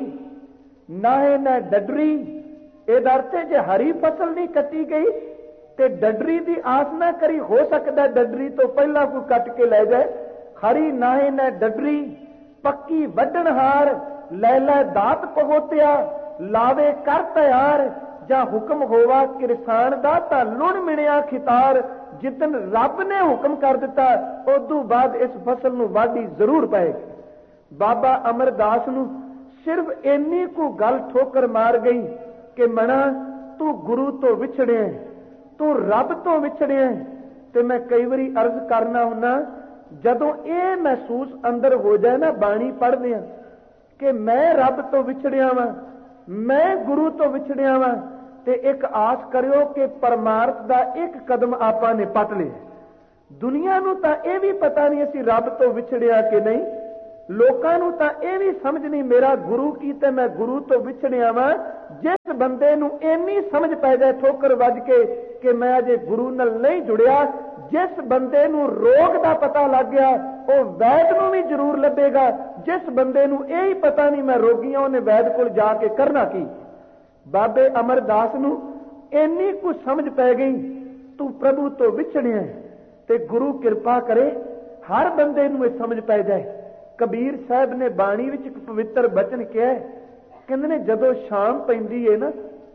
ਨਾਹੇ ਨਾ ਡੱਡਰੀ। ਇਹਦਾ ਅਰਥ ਹੈ ਜੇ ਹਰੀ ਫਸਲ ਨਹੀਂ ਕੱਟੀ ਗਈ ਤੇ ਡੱਡਰੀ ਦੀ ਆਸ ਨਾ ਕਰੀ, ਹੋ ਸਕਦਾ ਡੱਡਰੀ ਤੋਂ ਪਹਿਲਾਂ ਕੋਈ ਕੱਟ ਕੇ ਲੈ ਜਾਏ। ਹਰੀ ਨਾਹੇ ਨਾ ਡੱਡਰੀ, ਪੱਕੀ ਵੱਢਣ ਹਾਰ, ਲੈ ਲੈ ਦਾਤ ਪਹੋਤਿਆ, ਲਾਵੇ ਕਰ ਤਿਆਰ, ਜਾਂ ਹੁਕਮ ਹੋਵਾ ਕਿਰਸਾਨ ਦਾ ਤਾਂ ਲੁਣ ਮਿਣਿਆ ਖਿਤਾਰ। ਜਿੱਦਨ ਰੱਬ ਨੇ ਹੁਕਮ ਕਰ ਦਿੱਤਾ ਉਦੋਂ ਬਾਅਦ ਇਸ ਫਸਲ ਨੂੰ ਵਾਢੀ ਜ਼ਰੂਰ ਪਏਗੀ। ਬਾਬਾ ਅਮਰਦਾਸ ਨੂੰ ਸਿਰਫ ਇੰਨੀ ਕੁ ਗੱਲ ਠੋਕਰ ਮਾਰ ਗਈ ਕਿ ਮਣਾ ਤੂੰ ਗੁਰੂ ਤੋਂ ਵਿਛੜਿਆ, ਤੂੰ ਰੱਬ ਤੋਂ ਵਿਛੜਿਆ। ਤੇ ਮੈਂ ਕਈ ਵਾਰੀ ਅਰਜ਼ ਕਰਨਾ ਹੁੰਨਾ, ਜਦੋਂ ਇਹ ਮਹਿਸੂਸ ਅੰਦਰ ਹੋ ਜਾਏ ਨਾ ਬਾਣੀ ਪੜ੍ਹਦੇ ਆ ਕਿ ਮੈਂ ਰੱਬ ਤੋਂ ਵਿਛੜਿਆ ਵਾਂ, ਮੈਂ ਗੁਰੂ ਤੋਂ ਵਿਛੜਿਆ ਵਾਂ, ਤੇ ਇੱਕ ਆਸ ਕਰਿਓ ਕਿ ਪਰਮਾਰਥ ਦਾ ਇੱਕ ਕਦਮ ਆਪਾਂ ਨੇ ਪੱਟ ਲਿਆ। ਦੁਨੀਆ ਨੂੰ ਤਾਂ ਇਹ ਵੀ ਪਤਾ ਨਹੀਂ ਅਸੀਂ ਰੱਬ ਤੋਂ ਵਿਛੜਿਆ ਕਿ ਨਹੀਂ, ਲੋਕਾਂ ਨੂੰ ਤਾਂ ਇਹ ਵੀ ਸਮਝ ਨਹੀਂ ਮੇਰਾ ਗੁਰੂ ਕੀ ਤੇ ਮੈਂ ਗੁਰੂ ਤੋਂ ਵਿਛੜਿਆ ਵਾਂ। ਜਿਸ ਬੰਦੇ ਨੂੰ ਇੰਨੀ ਸਮਝ ਪੈ ਜਾਏ ਠੋਕਰ ਵੱਜ ਕੇ ਕਿ ਮੈਂ ਅਜੇ ਗੁਰੂ ਨਾਲ ਨਹੀਂ ਜੁੜਿਆ, ਜਿਸ ਬੰਦੇ ਨੂੰ ਰੋਗ ਦਾ ਪਤਾ ਲੱਗ ਗਿਆ ਉਹ ਵੈਦ ਨੂੰ ਵੀ ਜ਼ਰੂਰ ਲੱਭੇਗਾ। ਜਿਸ ਬੰਦੇ ਨੂੰ ਇਹ ਹੀ ਪਤਾ ਨਹੀਂ ਮੈਂ ਰੋਗੀ ਹਾਂ, ਉਹਨੇ ਵੈਦ ਕੋਲ ਜਾ ਕੇ ਕਰਨਾ ਕੀ? ਬਾਬੇ ਅਮਰਦਾਸ ਨੂੰ ਇੰਨੀ ਕੁ ਸਮਝ ਪੈ ਗਈ ਤੂੰ ਪ੍ਰਭੂ ਤੋਂ ਵਿਛੜਿਆ, ਤੇ ਗੁਰੂ ਕਿਰਪਾ ਕਰੇ ਹਰ ਬੰਦੇ ਨੂੰ ਇਹ ਸਮਝ ਪੈ ਜਾਏ। ਕਬੀਰ ਸਾਹਿਬ ਨੇ ਬਾਣੀ ਵਿੱਚ ਇੱਕ ਪਵਿੱਤਰ ਬਚਨ ਕਿਹਾ, ਕਹਿੰਦੇ ਨੇ ਜਦੋਂ ਸ਼ਾਮ ਪੈਂਦੀ ਏ ਨਾ,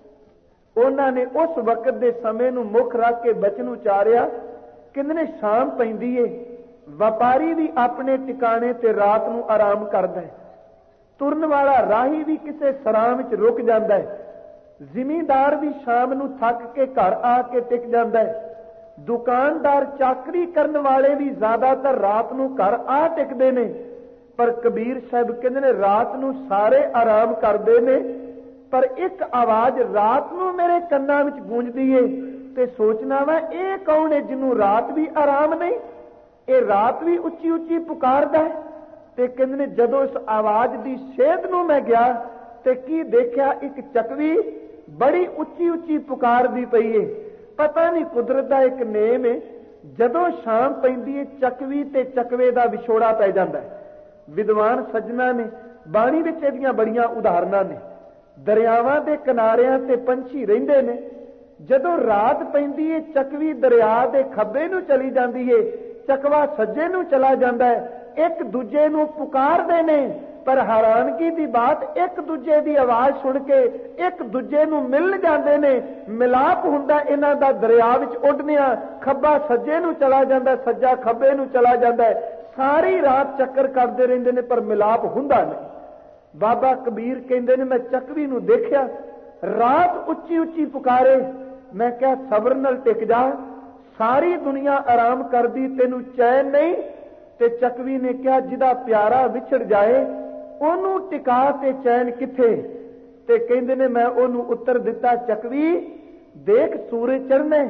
ਉਹਨਾਂ ਨੇ ਉਸ ਵਕਤ ਦੇ ਸਮੇਂ ਨੂੰ ਮੁੱਖ ਰੱਖ ਕੇ ਬਚਨ ਉਚਾਰਿਆ। ਕਹਿੰਦੇ ਨੇ ਸ਼ਾਮ ਪੈਂਦੀ ਏ, ਵਪਾਰੀ ਵੀ ਆਪਣੇ ਟਿਕਾਣੇ ਤੇ ਰਾਤ ਨੂੰ ਆਰਾਮ ਕਰਦਾ ਹੈ, ਤੁਰਨ ਵਾਲਾ ਰਾਹੀ ਵੀ ਕਿਸੇ ਸਰਾਂ ਵਿੱਚ ਰੁਕ ਜਾਂਦਾ ਹੈ, ਜ਼ਿਮੀਂਦਾਰ ਵੀ ਸ਼ਾਮ ਨੂੰ ਥੱਕ ਕੇ ਘਰ ਆ ਕੇ ਟਿਕ ਜਾਂਦਾ ਹੈ, ਦੁਕਾਨਦਾਰ ਚਾਕਰੀ ਕਰਨ ਵਾਲੇ ਵੀ ਜ਼ਿਆਦਾਤਰ ਰਾਤ ਨੂੰ ਘਰ ਆ ਟਿਕਦੇ ਨੇ। ਪਰ ਕਬੀਰ ਸਾਹਿਬ ਕਹਿੰਦੇ ਨੇ ਰਾਤ ਨੂੰ ਸਾਰੇ ਆਰਾਮ ਕਰਦੇ ਨੇ, ਪਰ ਇੱਕ ਆਵਾਜ਼ ਰਾਤ ਨੂੰ ਮੇਰੇ ਕੰਨਾਂ ਵਿੱਚ ਗੂੰਜਦੀ ਏ ਤੇ ਸੋਚਣਾ ਵਾ ਇਹ ਕੌਣ ਹੈ ਜਿਹਨੂੰ ਰਾਤ ਵੀ ਆਰਾਮ ਨਹੀਂ, ਇਹ ਰਾਤ ਵੀ ਉੱਚੀ ਉੱਚੀ ਪੁਕਾਰਦਾ ਹੈ। ਤੇ ਕਹਿੰਦੇ ਨੇ ਜਦੋਂ ਇਸ ਆਵਾਜ਼ ਦੀ ਸੇਧ ਨੂੰ ਮੈਂ ਗਿਆ ਤੇ ਕੀ ਦੇਖਿਆ, ਇੱਕ ਚੱਕਵੀ ਬੜੀ ਉੱਚੀ ਉੱਚੀ ਪੁਕਾਰਦੀ ਪਈ ਏ। ਪਤਾ ਨਹੀਂ ਕੁਦਰਤ ਦਾ ਇੱਕ ਨੇਮ ਏ, ਜਦੋਂ ਸ਼ਾਮ ਪੈਂਦੀ ਏ ਚੱਕਵੀ ਤੇ ਚੱਕਵੇ ਦਾ ਵਿਛੋੜਾ ਪੈ ਜਾਂਦਾ ਹੈ। ਵਿਦਵਾਨ ਸੱਜਣਾ ਨੇ ਬਾਣੀ ਵਿੱਚ ਇਹਦੀਆਂ ਬੜੀਆਂ ਉਦਾਹਰਨਾਂ ਨੇ। ਦਰਿਆਵਾਂ ਦੇ ਕਿਨਾਰਿਆਂ ਤੇ ਪੰਛੀ ਰਹਿੰਦੇ ਨੇ, ਜਦੋਂ ਰਾਤ ਪੈਂਦੀ ਏ ਚੱਕਵੀ ਦਰਿਆ ਦੇ ਖੱਬੇ ਨੂੰ ਚਲੀ ਜਾਂਦੀ ਏ, ਚੱਕਵਾ ਸੱਜੇ ਨੂੰ ਚਲਾ ਜਾਂਦਾ ਹੈ, ਇੱਕ ਦੂਜੇ ਨੂੰ ਪੁਕਾਰਦੇ ਨੇ। ਪਰ ਹੈਰਾਨਗੀ ਦੀ ਬਾਤ, ਇੱਕ ਦੂਜੇ ਦੀ ਆਵਾਜ਼ ਸੁਣ ਕੇ ਇੱਕ ਦੂਜੇ ਨੂੰ ਮਿਲ ਜਾਂਦੇ ਨੇ, ਮਿਲਾਪ ਹੁੰਦਾ ਇਹਨਾਂ ਦਾ ਦਰਿਆ ਵਿੱਚ ਉੱਡਦਿਆਂ। ਖੱਬਾ ਸੱਜੇ ਨੂੰ ਚਲਾ ਜਾਂਦਾ, ਸੱਜਾ ਖੱਬੇ ਨੂੰ ਚਲਾ ਜਾਂਦਾ, ਸਾਰੀ ਰਾਤ ਚੱਕਰ ਕਰਦੇ ਰਹਿੰਦੇ ਨੇ ਪਰ ਮਿਲਾਪ ਹੁੰਦਾ ਨਹੀਂ। ਬਾਬਾ ਕਬੀਰ ਕਹਿੰਦੇ ਨੇ ਮੈਂ ਚੱਕਵੀ ਨੂੰ ਦੇਖਿਆ ਰਾਤ ਉੱਚੀ ਉੱਚੀ ਪੁਕਾਰੇ, ਮੈਂ ਕਿਹਾ ਸਬਰ ਨਾਲ ਟਿਕ ਜਾ, ਸਾਰੀ ਦੁਨੀਆ ਆਰਾਮ ਕਰਦੀ ਤੈਨੂੰ ਚੈਨ ਨਹੀਂ। ਤੇ ਚੱਕਵੀ ਨੇ ਕਿਹਾ ਜਿਹਦਾ ਪਿਆਰਾ ਵਿਛੜ ਜਾਏ ਉਹਨੂੰ ਟਿਕਾ ਤੇ ਚੈਨ ਕਿੱਥੇ। ਤੇ ਕਹਿੰਦੇ ਨੇ ਮੈਂ ਉਹਨੂੰ ਉੱਤਰ ਦਿੱਤਾ, ਚੱਕਵੀ ਦੇਖ ਸੂਰਜ ਚੜ੍ਹਨਾ,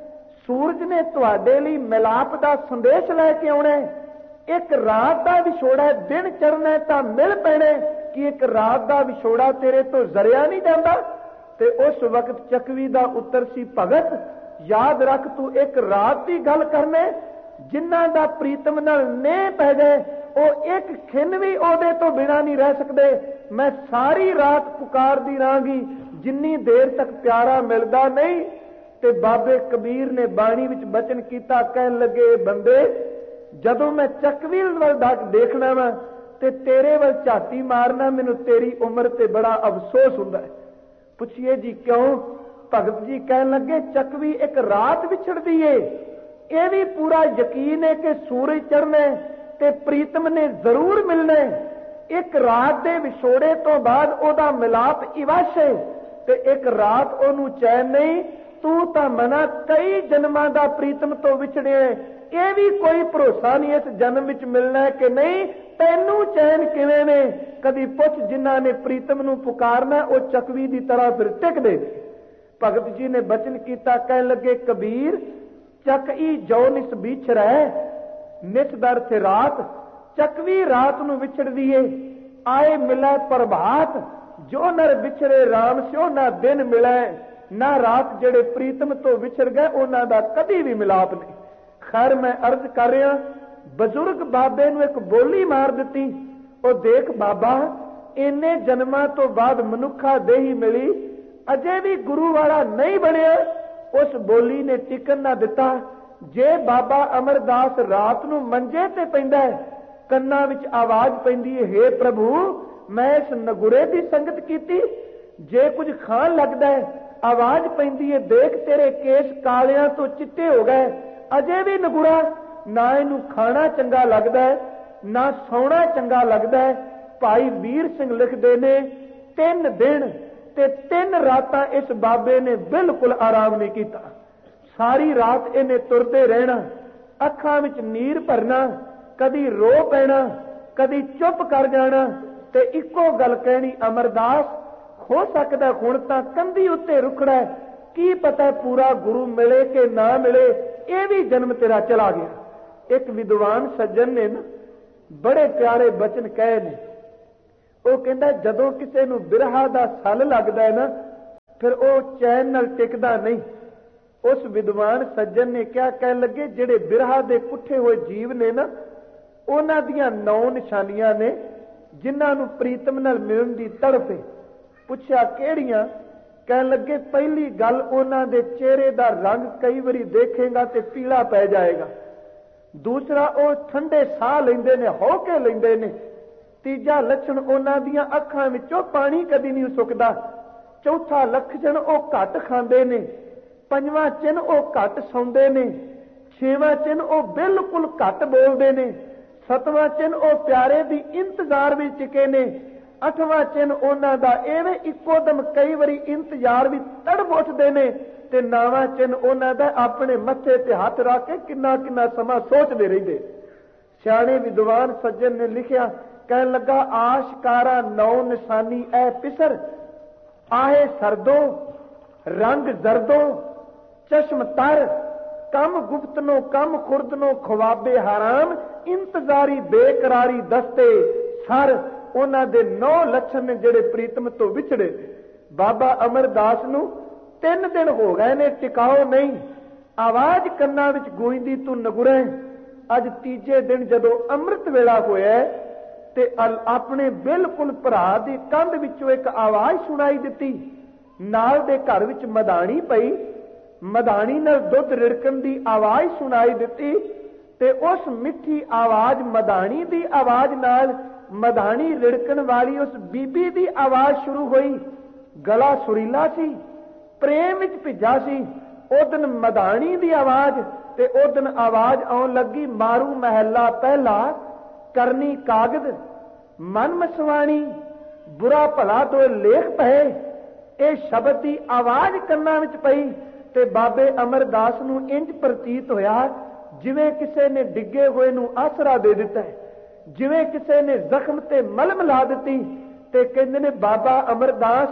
ਸੂਰਜ ਨੇ ਤੁਹਾਡੇ ਲਈ ਮਿਲਾਪ ਦਾ ਸੰਦੇਸ਼ ਲੈ ਕੇ ਆਉਣਾ। ਇੱਕ ਰਾਤ ਦਾ ਵਿਛੋੜਾ, ਦਿਨ ਚੜ੍ਹਨਾ ਤਾਂ ਮਿਲ ਪੈਣਾ ਕਿ ਇੱਕ ਰਾਤ ਦਾ ਵਿਛੋੜਾ ਤੇਰੇ ਤੋਂ ਜ਼ਰਿਆ ਨਹੀਂ ਜਾਂਦਾ। ਤੇ ਉਸ ਵਕਤ ਚੱਕਵੀ ਦਾ ਉੱਤਰ ਸੀ, ਭਗਤ ਯਾਦ ਰੱਖ ਤੂੰ ਇੱਕ ਰਾਤ ਦੀ ਗੱਲ ਕਰਨਾ, ਜਿਨ੍ਹਾਂ ਦਾ ਪ੍ਰੀਤਮ ਨਾਲ ਨੇਹ ਪੈ ਜਾਏ ਉਹ ਇੱਕ ਖਿੰਨ ਵੀ ਉਹਦੇ ਤੋਂ ਬਿਨਾਂ ਨਹੀਂ ਰਹਿ ਸਕਦੇ। ਮੈਂ ਸਾਰੀ ਰਾਤ ਪੁਕਾਰਦੀ ਰਹਾਂਗੀ ਜਿੰਨੀ ਦੇਰ ਤੱਕ ਪਿਆਰਾ ਮਿਲਦਾ ਨਹੀਂ। ਤੇ ਬਾਬੇ ਕਬੀਰ ਨੇ ਬਾਣੀ ਵਿੱਚ ਬਚਨ ਕੀਤਾ, ਕਹਿਣ ਲੱਗੇ ਬੰਦੇ ਜਦੋਂ ਮੈਂ ਚੱਕਵੀ ਵੱਲ ਦੇਖਣਾ ਵਾ ਤੇ ਤੇਰੇ ਵੱਲ ਝਾਤੀ ਮਾਰਨਾ, ਮੈਨੂੰ ਤੇਰੀ ਉਮਰ ਤੇ ਬੜਾ ਅਫਸੋਸ ਹੁੰਦਾ ਹੈ। ਪੁੱਛੀਏ ਜੀ ਕਿਉਂ? ਭਗਤ ਜੀ ਕਹਿਣ ਲੱਗੇ ਚੱਕਵੀ ਇੱਕ ਰਾਤ ਵਿਛੜਦੀ ਏ, ਇਹ ਵੀ ਪੂਰਾ ਯਕੀਨ ਹੈ ਕਿ ਸੂਰਜ ਚੜ੍ਹਨਾ ਤੇ ਪ੍ਰੀਤਮ ਨੇ ਜ਼ਰੂਰ ਮਿਲਣਾ। ਇੱਕ ਰਾਤ ਦੇ ਵਿਛੋੜੇ ਤੋਂ ਬਾਅਦ ਉਹਦਾ ਮਿਲਾਪ ਇਵਸ਼ ਹੈ ਤੇ ਇੱਕ ਰਾਤ ਉਹਨੂੰ ਚੈਨ ਨਹੀਂ। ਤੂੰ ਤਾਂ ਮਨਾ ਕਈ ਜਨਮਾਂ ਦਾ ਪ੍ਰੀਤਮ ਤੋਂ ਵਿਛੜਿਆ, ਇਹ ਵੀ ਕੋਈ ਭਰੋਸਾ ਨਹੀਂ ਇਸ ਜਨਮ ਵਿੱਚ ਮਿਲਣਾ ਕਿ ਨਹੀਂ। ਤੈਨੂੰ ਚੈਨ ਕਿਵੇਂ ਨੇ? ਕਦੀ ਪੁੱਛ ਜਿਨ੍ਹਾਂ ਨੇ ਪ੍ਰੀਤਮ ਨੂੰ ਪੁਕਾਰਨਾ ਉਹ ਚੱਕਵੀ ਦੀ ਤਰ੍ਹਾਂ ਫਿਰ ਟਿਕਦੇ। ਭਗਤ ਜੀ ਨੇ ਬਚਨ ਕੀਤਾ, ਕਹਿਣ ਲੱਗੇ ਕਬੀਰ ਚੱਕਈ ਜੋ ਨਿਸ ਵਿਛੜੈ, ਨਿਸ ਦਰ ਤੇ ਰਾਤ, ਚੱਕਵੀ ਰਾਤ ਨੂੰ ਵਿਛੜਦੀ ਏ। ਆਏ ਮਿਲੈ ਪ੍ਰਭਾਤ, ਜੋ ਨਰ ਵਿਛੜੇ ਰਾਮ ਸਿਓ ਨਾ ਦਿਨ ਮਿਲੈ, ਨਾ ਰਾਤ ਜਿਹੜੇ ਪ੍ਰੀਤਮ ਤੋਂ ਵਿਛੜ ਗਏ ਉਹਨਾਂ ਦਾ ਕਦੀ ਵੀ ਮਿਲਾਪ ਨਹੀਂ। ਖੈਰ ਮੈਂ ਅਰਜ਼ ਕਰ ਰਿਹਾ, ਬਜ਼ੁਰਗ ਬਾਬੇ ਨੂੰ ਇੱਕ ਬੋਲੀ ਮਾਰ ਦਿੱਤੀ, ਉਹ ਦੇਖ ਬਾਬਾ ਇੰਨੇ ਜਨਮਾਂ ਤੋਂ ਬਾਅਦ ਮਨੁੱਖਾ ਦੇਹੀ ਮਿਲੀ, ਅਜੇ ਵੀ ਗੁਰੂ ਵਾਲਾ ਨਹੀਂ ਬਣਿਆ। ਉਸ ਬੋਲੀ ਨੇ ਟਿਕਣ ਨਾ ਦਿੱਤਾ। ਜੇ ਬਾਬਾ ਅਮਰਦਾਸ ਰਾਤ ਨੂੰ ਮੰਜੇ ਤੇ ਪੈਂਦਾ, ਕੰਨਾਂ ਵਿੱਚ ਆਵਾਜ਼ ਪੈਂਦੀ ਹੈ, ਹੇ ਪ੍ਰਭੂ ਮੈਂ ਇਸ ਨਗੁਰੇ ਦੀ ਸੰਗਤ ਕੀਤੀ। ਜੇ ਕੁਝ ਖਾਣ ਲੱਗਦਾ ਹੈ, ਆਵਾਜ਼ ਪੈਂਦੀ ਹੈ, ਦੇਖ ਤੇਰੇ ਕੇਸ ਕਾਲਿਆਂ ਤੋਂ ਚਿੱਟੇ ਹੋ ਗਏ। ਅਜੇ ਵੀ ਨਗੁਰਾ, ਨਾ ਇਹਨੂੰ ਖਾਣਾ ਚੰਗਾ ਲੱਗਦਾ ਹੈ, ਨਾ ਸੌਣਾ ਚੰਗਾ ਲੱਗਦਾ ਹੈ। ਭਾਈ ਵੀਰ ਸਿੰਘ ਲਿਖਦੇ ਨੇ, ਤਿੰਨ ਦਿਨ ਤੇ ਤਿੰਨ ਰਾਤਾਂ ਇਸ ਬਾਬੇ ਨੇ ਬਿਲਕੁਲ ਆਰਾਮ ਨਹੀਂ ਕੀਤਾ। ਸਾਰੀ ਰਾਤ ਇਹਨੇ ਤੁਰਦੇ ਰਹਿਣਾ, ਅੱਖਾਂ ਵਿੱਚ ਨੀਰ ਭਰਨਾ, ਕਦੀ ਰੋ ਪੈਣਾ, ਕਦੀ ਚੁੱਪ ਕਰ ਜਾਣਾ ਤੇ ਇੱਕੋ ਗੱਲ ਕਹਿਣੀ, ਅਮਰਦਾਸ ਹੋ ਸਕਦਾ ਹੁਣ ਤਾਂ ਕੰਧੀ ਉੱਤੇ ਰੁਕੜਾ, ਕੀ ਪਤਾ ਪੂਰਾ ਗੁਰੂ ਮਿਲੇ ਕਿ ਨਾ ਮਿਲੇ, ਇਹ ਵੀ ਜਨਮ ਤੇਰਾ ਚਲਾ ਗਿਆ। ਇੱਕ ਵਿਦਵਾਨ ਸੱਜਣ ਨੇ ਨਾ ਬੜੇ ਪਿਆਰੇ ਬਚਨ ਕਹੇ ਨੇ। ਉਹ ਕਹਿੰਦਾ ਜਦੋਂ ਕਿਸੇ ਨੂੰ ਬਿਰਹਾ ਦਾ ਸੱਲ ਲੱਗਦਾ ਹੈ ਨਾ, ਫਿਰ ਉਹ ਚੈਨ ਨਾਲ ਟਿਕਦਾ ਨਹੀਂ। ਉਸ ਵਿਦਵਾਨ ਸੱਜਣ ਨੇ ਕਿਹਾ, ਕਹਿਣ ਲੱਗੇ ਜਿਹੜੇ ਬਿਰਹਾ ਦੇ ਕੁੱਠੇ ਹੋਏ ਜੀਵ ਨੇ ਨਾ, ਉਹਨਾਂ ਦੀਆਂ ਨੌ ਨਿਸ਼ਾਨੀਆਂ ਨੇ ਜਿਨ੍ਹਾਂ ਨੂੰ ਪ੍ਰੀਤਮ ਨਾਲ ਮਿਲਣ ਦੀ ਤੜਫ ਹੈ। ਪੁੱਛਿਆ ਕਿਹੜੀਆਂ? ਕਹਿਣ ਲੱਗੇ ਪਹਿਲੀ ਗੱਲ ਉਹਨਾਂ ਦੇ ਚਿਹਰੇ ਦਾ ਰੰਗ ਕਈ ਵਾਰੀ ਦੇਖੇਗਾ ਤੇ ਪੀਲਾ ਪੈ ਜਾਏਗਾ। ਦੂਸਰਾ ਉਹ ਠੰਡੇ ਸਾਹ ਲੈਂਦੇ ਨੇ, ਹੌਕੇ ਲੈਂਦੇ ਨੇ। ਤੀਜਾ ਲੱਛਣ ਉਹਨਾਂ ਦੀਆਂ ਅੱਖਾਂ ਵਿੱਚੋਂ ਪਾਣੀ ਕਦੀ ਨਹੀਂ ਸੁੱਕਦਾ। ਚੌਥਾ ਲੱਛਣ ਉਹ ਘੱਟ ਖਾਂਦੇ ਨੇ। ਪੰਜਵਾਂ ਚਿੰਨ ਉਹ ਘੱਟ ਸੌਂਦੇ ਨੇ। ਛੇਵਾਂ ਚਿੰਨ ਉਹ ਬਿਲਕੁਲ ਘੱਟ ਬੋਲਦੇ ਨੇ। ਸਤਵਾਂ ਚਿੰਨ ਉਹ ਪਿਆਰੇ ਦੀ ਇੰਤਜ਼ਾਰ ਵਿੱਚ ਟਿਕੇ ਨੇ। ਅੱਠਵਾਂ ਚਿੰਨ ਉਹਨਾਂ ਦਾ ਐਵੇਂ ਇੱਕੋ ਦਮ ਕਈ ਵਾਰੀ ਇੰਤਜ਼ਾਰ ਵਿੱਚ ਤੜਫ ਉੱਠਦੇ ਨੇ। ਤੇ ਨੌਵਾਂ ਚਿੰਨ ਉਹਨਾਂ ਦਾ ਆਪਣੇ ਮੱਥੇ ਤੇ ਹੱਥ ਰੱਖ ਕੇ ਕਿੰਨਾ ਕਿੰਨਾ ਸਮਾਂ ਸੋਚਦੇ ਰਹਿੰਦੇ। ਸਿਆਣੇ ਵਿਦਵਾਨ ਸੱਜਣ ਨੇ ਲਿਖਿਆ, ਕਹਿਣ ਲੱਗਾ ਆਸ਼ਕਾਰਾ ਨੌ ਨਿਸ਼ਾਨੀ ਐ ਪਿਸਰ, ਆਹੇ ਸਰਦੋ ਰੰਗ ਜ਼ਰਦੋ ਚਸ਼ਮ ਤਰ, ਕਮ ਗੁਪਤਨੋ ਕਮ ਖੁਰਦਨੋ ਖਵਾਬੇ ਹਰਾਮ, ਇੰਤਜ਼ਾਰੀ ਬੇਕਰਾਰੀ ਦਸਤੇ ਸਰ। ਉਹਨਾਂ ਦੇ ਨੌ ਲੱਛਣ ਨੇ ਜਿਹੜੇ ਪ੍ਰੀਤਮ ਤੋਂ ਵਿਛੜੇ। ਬਾਬਾ ਅਮਰਦਾਸ ਨੂੰ ਤਿੰਨ ਦਿਨ ਹੋ ਗਏ ਨੇ, ਟਿਕਾਓ ਨਹੀਂ। ਆਵਾਜ਼ ਕੰਨਾਂ ਵਿੱਚ ਗੂੰਜਦੀ, ਤੂੰ ਨਗੁਰੇ। ਅੱਜ ਤੀਜੇ ਦਿਨ ਜਦੋਂ ਅੰਮ੍ਰਿਤ ਵੇਲਾ ਹੋਇਆ ਤੇ ਆਪਣੇ ਬਿਲਕੁਲ ਭਰਾ ਦੀ ਕੰਧ ਵਿੱਚੋਂ ਇੱਕ ਆਵਾਜ਼ ਸੁਣਾਈ ਦਿੱਤੀ। ਨਾਲ ਦੇ ਘਰ ਵਿੱਚ ਮਧਾਣੀ ਪਈ, ਮਧਾਣੀ ਨਾਲ ਦੁੱਧ ਰਿੜਕਣ ਦੀ ਆਵਾਜ਼ ਸੁਣਾਈ ਦਿੱਤੀ। ਤੇ ਉਸ ਮਿੱਠੀ ਆਵਾਜ਼ ਮਧਾਣੀ ਦੀ ਆਵਾਜ਼ ਨਾਲ ਮਧਾਣੀ ਰਿੜਕਣ ਵਾਲੀ ਉਸ ਬੀਬੀ ਦੀ ਆਵਾਜ਼ ਸ਼ੁਰੂ ਹੋਈ। ਗਲਾ ਸੁਰੀਲਾ ਸੀ, ਪ੍ਰੇਮ ਵਿੱਚ ਭਿੱਜਾ ਸੀ। ਉਦਨ ਮਧਾਣੀ ਦੀ ਆਵਾਜ਼ ਤੇ ਉਦਨ ਆਵਾਜ਼ ਆਉਣ ਲੱਗੀ, ਮਾਰੂ ਮਹਿਲਾ ਪਹਿਲਾ ਕਰਨੀ ਕਾਗਦ ਮਨ ਮਸਵਾਣੀ, ਬੁਰਾ ਭਲਾ ਦੋ ਲੇਖ ਪਏ। ਇਹ ਸ਼ਬਦ ਦੀ ਆਵਾਜ਼ ਕੰਨਾਂ ਵਿੱਚ ਪਈ ਤੇ ਬਾਬੇ ਅਮਰਦਾਸ ਨੂੰ ਇੰਜ ਪ੍ਰਤੀਤ ਹੋਇਆ ਜਿਵੇਂ ਕਿਸੇ ਨੇ ਡਿੱਗੇ ਹੋਏ ਨੂੰ ਆਸਰਾ ਦੇ ਦਿੱਤਾ ਹੈ, ਜਿਵੇਂ ਕਿਸੇ ਨੇ ਜ਼ਖਮ ਤੇ ਮਲਮ ਲਾ ਦਿੱਤੀ। ਤੇ ਕਹਿੰਦੇ ਨੇ ਬਾਬਾ ਅਮਰਦਾਸ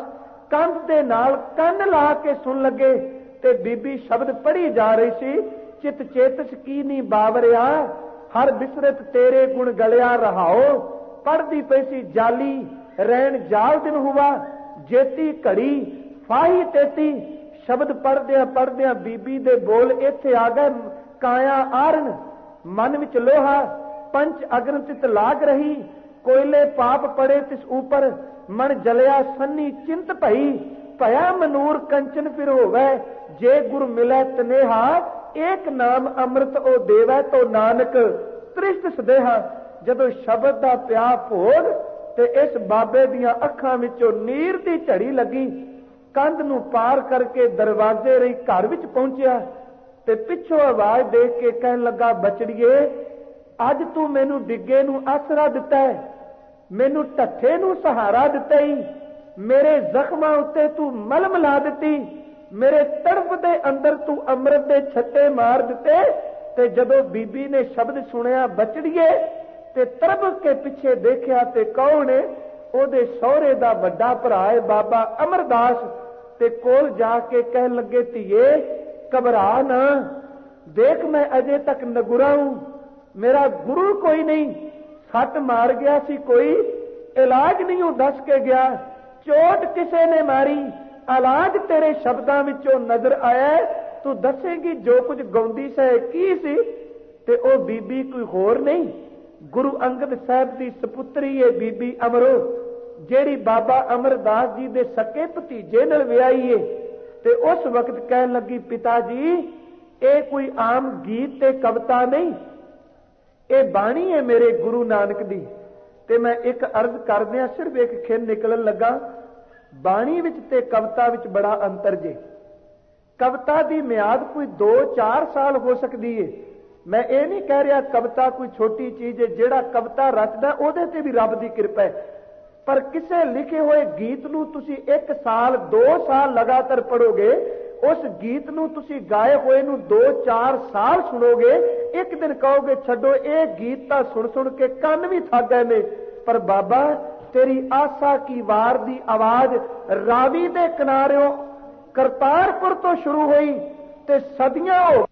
ਕੰਧ ਦੇ ਨਾਲ ਕੰਨ ਲਾ ਕੇ ਸੁਣ ਲੱਗੇ ਤੇ ਬੀਬੀ ਸ਼ਬਦ ਪੜ੍ਹੀ ਜਾ ਰਹੀ ਸੀ। ਚਿਤ ਚੇਤਸ ਕੀ ਨੀ ਬਾਵਰਿਆ, ਹਰ ਬਿਸਰਤ ਤੇਰੇ ਗੁਣ ਗਲਿਆ ਰਹਾਓ। ਪੜ੍ਹਦੀ ਪਈ ਸੀ ਜਾਲੀ ਰਹਿਣ ਜਾਲ ਦਿਨ ਹੁਆ, ਜੇਤੀ ਘੜੀ ਫਾਹੀ ਤੇਤੀ। ਸ਼ਬਦ ਪੜ੍ਹਦਿਆਂ ਪੜ੍ਹਦਿਆਂ ਬੀਬੀ ਦੇ ਬੋਲ ਇੱਥੇ ਆ ਗਏ। ਕਾਇਆ ਆਰਨ ਮਨ ਵਿੱਚ ਲੋਹਾ, ਪੰਚ ਅਗਨ ਤਿਤ ਲਾਗ ਰਹੀ। ਕੋਇਲੇ ਪਾਪ ਪੜੇ ਤਿਸ ਉਪਰ, ਮਨ ਜਲਿਆ ਸੰਨੀ ਚਿੰਤ ਭਈ। ਭਇਆ ਮਨੂਰ ਕੰਚਨ ਫਿਰ ਹੋਵੇ, ਜੇ ਗੁਰ ਮਿਲੇ ਤਨੇਹਾ। ਏਕ ਨਾਮ ਅੰਮ੍ਰਿਤ ਉਹ ਦੇਵੈ, ਤੋ ਨਾਨਕ ਤ੍ਰਿਸ਼ਟ ਸਦੇਹਾ। ਜਦੋਂ ਸ਼ਬਦ ਦਾ ਪਿਆ ਭੋਗ ਤੇ ਇਸ ਬਾਬੇ ਦੀਆਂ ਅੱਖਾਂ ਵਿੱਚੋਂ ਨੀਰ ਦੀ ਝੜੀ ਲੱਗੀ। ਕੰਧ ਨੂੰ ਪਾਰ ਕਰਕੇ ਦਰਵਾਜ਼ੇ ਰਹੀ ਘਰ ਵਿੱਚ ਪਹੁੰਚਿਆ ਤੇ ਪਿੱਛੋਂ ਆਵਾਜ਼ ਦੇ ਕੇ ਕਹਿਣ ਲੱਗਾ, ਬਚੜੀਏ ਅੱਜ ਤੂੰ ਮੈਨੂੰ ਡਿੱਗੇ ਨੂੰ ਆਸਰਾ ਦਿੱਤਾ ਹੈ, ਮੈਨੂੰ ਢੱਠੇ ਨੂੰ ਸਹਾਰਾ ਦਿੱਤਾ ਹੀ, ਮੇਰੇ ਜ਼ਖਮਾਂ ਉੱਤੇ ਤੂੰ ਮਲਮ ਲਾ ਦਿੱਤੀ, ਮੇਰੇ ਤੜਫ ਦੇ ਅੰਦਰ ਤੂੰ ਅੰਮ੍ਰਿਤ ਦੇ ਛੱਟੇ ਮਾਰ ਦਿੱਤੇ। ਤੇ ਜਦੋਂ ਬੀਬੀ ਨੇ ਸ਼ਬਦ ਸੁਣਿਆ ਬਚੜੀਏ ਤੇ ਤਰਬ ਕੇ ਪਿੱਛੇ ਦੇਖਿਆ ਤੇ ਕੌਣ ਹੈ? ਉਹਦੇ ਸਹੁਰੇ ਦਾ ਵੱਡਾ ਭਰਾ ਹੈ ਬਾਬਾ ਅਮਰਦਾਸ। ਤੇ ਕੋਲ ਜਾ ਕੇ ਕਹਿਣ ਲੱਗੇ, ਧੀਏ ਘਬਰਾ ਨਾ, ਦੇਖ ਮੈਂ ਅਜੇ ਤੱਕ ਨਗੁਰਾ ਹੂੰ, ਮੇਰਾ ਗੁਰੂ ਕੋਈ ਨਹੀਂ, ਸੱਟ ਮਾਰ ਗਿਆ ਸੀ, ਕੋਈ ਇਲਾਜ ਨਹੀਂ ਉਹ ਦੱਸ ਕੇ ਗਿਆ, ਚੋਟ ਕਿਸੇ ਨੇ ਮਾਰੀ, ਇਲਾਜ ਤੇਰੇ ਸ਼ਬਦਾਂ ਵਿੱਚੋਂ ਨਜ਼ਰ ਆਇਆ, ਤੂੰ ਦੱਸੇਂਗੀ ਜੋ ਕੁਝ ਗਾਉਂਦੀ ਸੈ ਕੀ ਸੀ? ਤੇ ਉਹ ਬੀਬੀ ਕੋਈ ਹੋਰ ਨਹੀਂ, ਗੁਰੂ ਅੰਗਦ ਸਾਹਿਬ ਦੀ ਸਪੁੱਤਰੀ ਹੈ ਬੀਬੀ ਅਮਰੋ, ਜਿਹੜੀ ਬਾਬਾ ਅਮਰਦਾਸ ਜੀ ਦੇ ਸਕੇ ਭਤੀਜੇ ਨਾਲ ਵਿਆਹੀ ਏ। ਤੇ ਉਸ ਵਕਤ ਕਹਿਣ ਲੱਗੀ, ਪਿਤਾ ਜੀ ਇਹ ਕੋਈ ਆਮ ਗੀਤ ਤੇ ਕਵਿਤਾ ਨਹੀਂ, ਇਹ ਬਾਣੀ ਹੈ ਮੇਰੇ ਗੁਰੂ ਨਾਨਕ ਦੀ। ਤੇ ਮੈਂ ਇੱਕ ਅਰਜ਼ ਕਰਦਿਆਂ ਸਿਰਫ ਇੱਕ ਖਿੰਨ ਨਿਕਲਣ ਲੱਗਾ, ਬਾਣੀ ਵਿੱਚ ਤੇ ਕਵਿਤਾ ਵਿੱਚ ਬੜਾ ਅੰਤਰ ਜੇ। ਕਵਿਤਾ ਦੀ ਮਿਆਦ ਕੋਈ ਦੋ ਚਾਰ ਸਾਲ ਹੋ ਸਕਦੀ ਏ। ਮੈਂ ਇਹ ਨਹੀਂ ਕਹਿ ਰਿਹਾ ਕਵਿਤਾ ਕੋਈ ਛੋਟੀ ਚੀਜ਼ ਹੈ, ਜਿਹੜਾ ਕਵਿਤਾ ਰਚਦਾ ਉਹਦੇ ਤੇ ਵੀ ਰੱਬ ਦੀ ਕਿਰਪਾ ਹੈ। ਪਰ ਕਿਸੇ ਲਿਖੇ ਹੋਏ ਗੀਤ ਨੂੰ ਤੁਸੀਂ ਇੱਕ ਸਾਲ ਦੋ ਸਾਲ ਲਗਾਤਾਰ ਪੜੋਗੇ, ਉਸ ਗੀਤ ਨੂੰ ਤੁਸੀਂ ਗਾਏ ਹੋਏ ਨੂੰ ਦੋ ਚਾਰ ਸਾਲ ਸੁਣੋਗੇ, ਇੱਕ ਦਿਨ ਕਹੋਗੇ ਛੱਡੋ ਇਹ ਗੀਤ ਤਾਂ ਸੁਣ ਸੁਣ ਕੇ ਕੰਨ ਵੀ ਥੱਕ ਗਏ ਨੇ। ਪਰ ਬਾਬਾ ਤੇਰੀ ਆਸਾ ਕੀ ਵਾਰ ਦੀ ਆਵਾਜ਼ ਰਾਵੀ ਦੇ ਕਿਨਾਰਿਓਂ ਕਰਤਾਰਪੁਰ ਤੋਂ ਸ਼ੁਰੂ ਹੋਈ ਤੇ ਸਦੀਆਂ ਹੋ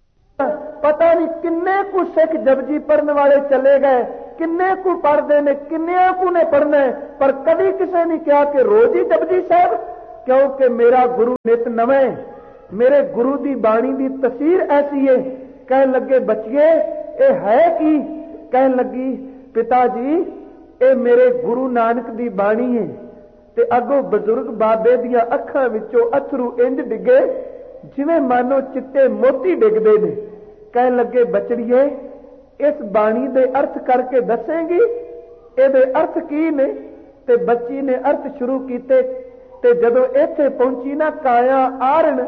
ਪਤਾ ਨਹੀਂ ਕਿੰਨੇ ਕੁ ਸਿੱਖ ਜਪਜੀ ਪੜਨ ਵਾਲੇ ਚਲੇ ਗਏ, ਕਿੰਨੇ ਕੁ ਪੜਦੇ ਨੇ, ਕਿੰਨਿਆਂ ਕੁ ਨੇ ਪੜਨਾ, ਪਰ ਕਦੀ ਕਿਸੇ ਨੇ ਕਿਹਾ ਕਿ ਰੋਜ਼ ਹੀ ਜਪਜੀ ਸਾਹਿਬ, ਕਿਉਂਕਿ ਮੇਰਾ ਗੁਰੂ ਨਿਤ ਨਵੇਂ, ਮੇਰੇ ਗੁਰੂ ਦੀ ਬਾਣੀ ਦੀ ਤਸੀਰ ਐਸੀ ਹੈ। ਕਹਿਣ ਲੱਗੇ ਬੱਚੀਏ ਇਹ ਹੈ ਕੀ? ਕਹਿਣ ਲੱਗੀ ਪਿਤਾ ਜੀ ਇਹ ਮੇਰੇ ਗੁਰੂ ਨਾਨਕ ਦੀ ਬਾਣੀ ਹੈ। ਤੇ ਅੱਗੋਂ ਬਜ਼ੁਰਗ ਬਾਬੇ ਦੀਆਂ ਅੱਖਾਂ ਵਿੱਚੋਂ ਅਥਰੂ ਇੰਜ ਡਿੱਗੇ ਜਿਵੇਂ ਮਾਨੋ ਚਿੱਟੇ ਮੋਤੀ ਡਿੱਗਦੇ ਨੇ। ਕਹਿਣ ਲੱਗੇ ਬਚੜੀਏ ਇਸ ਬਾਣੀ ਦੇ ਅਰਥ ਕਰਕੇ ਦੱਸੇਂਗੀ, ਇਹਦੇ ਅਰਥ ਕੀ ਨੇ? ਤੇ ਬੱਚੀ ਨੇ ਅਰਥ ਸ਼ੁਰੂ ਕੀਤੇ। ਤੇ ਜਦੋਂ ਇੱਥੇ ਪਹੁੰਚੀ ਨਾ ਕਾਇਆ ਆਰਨ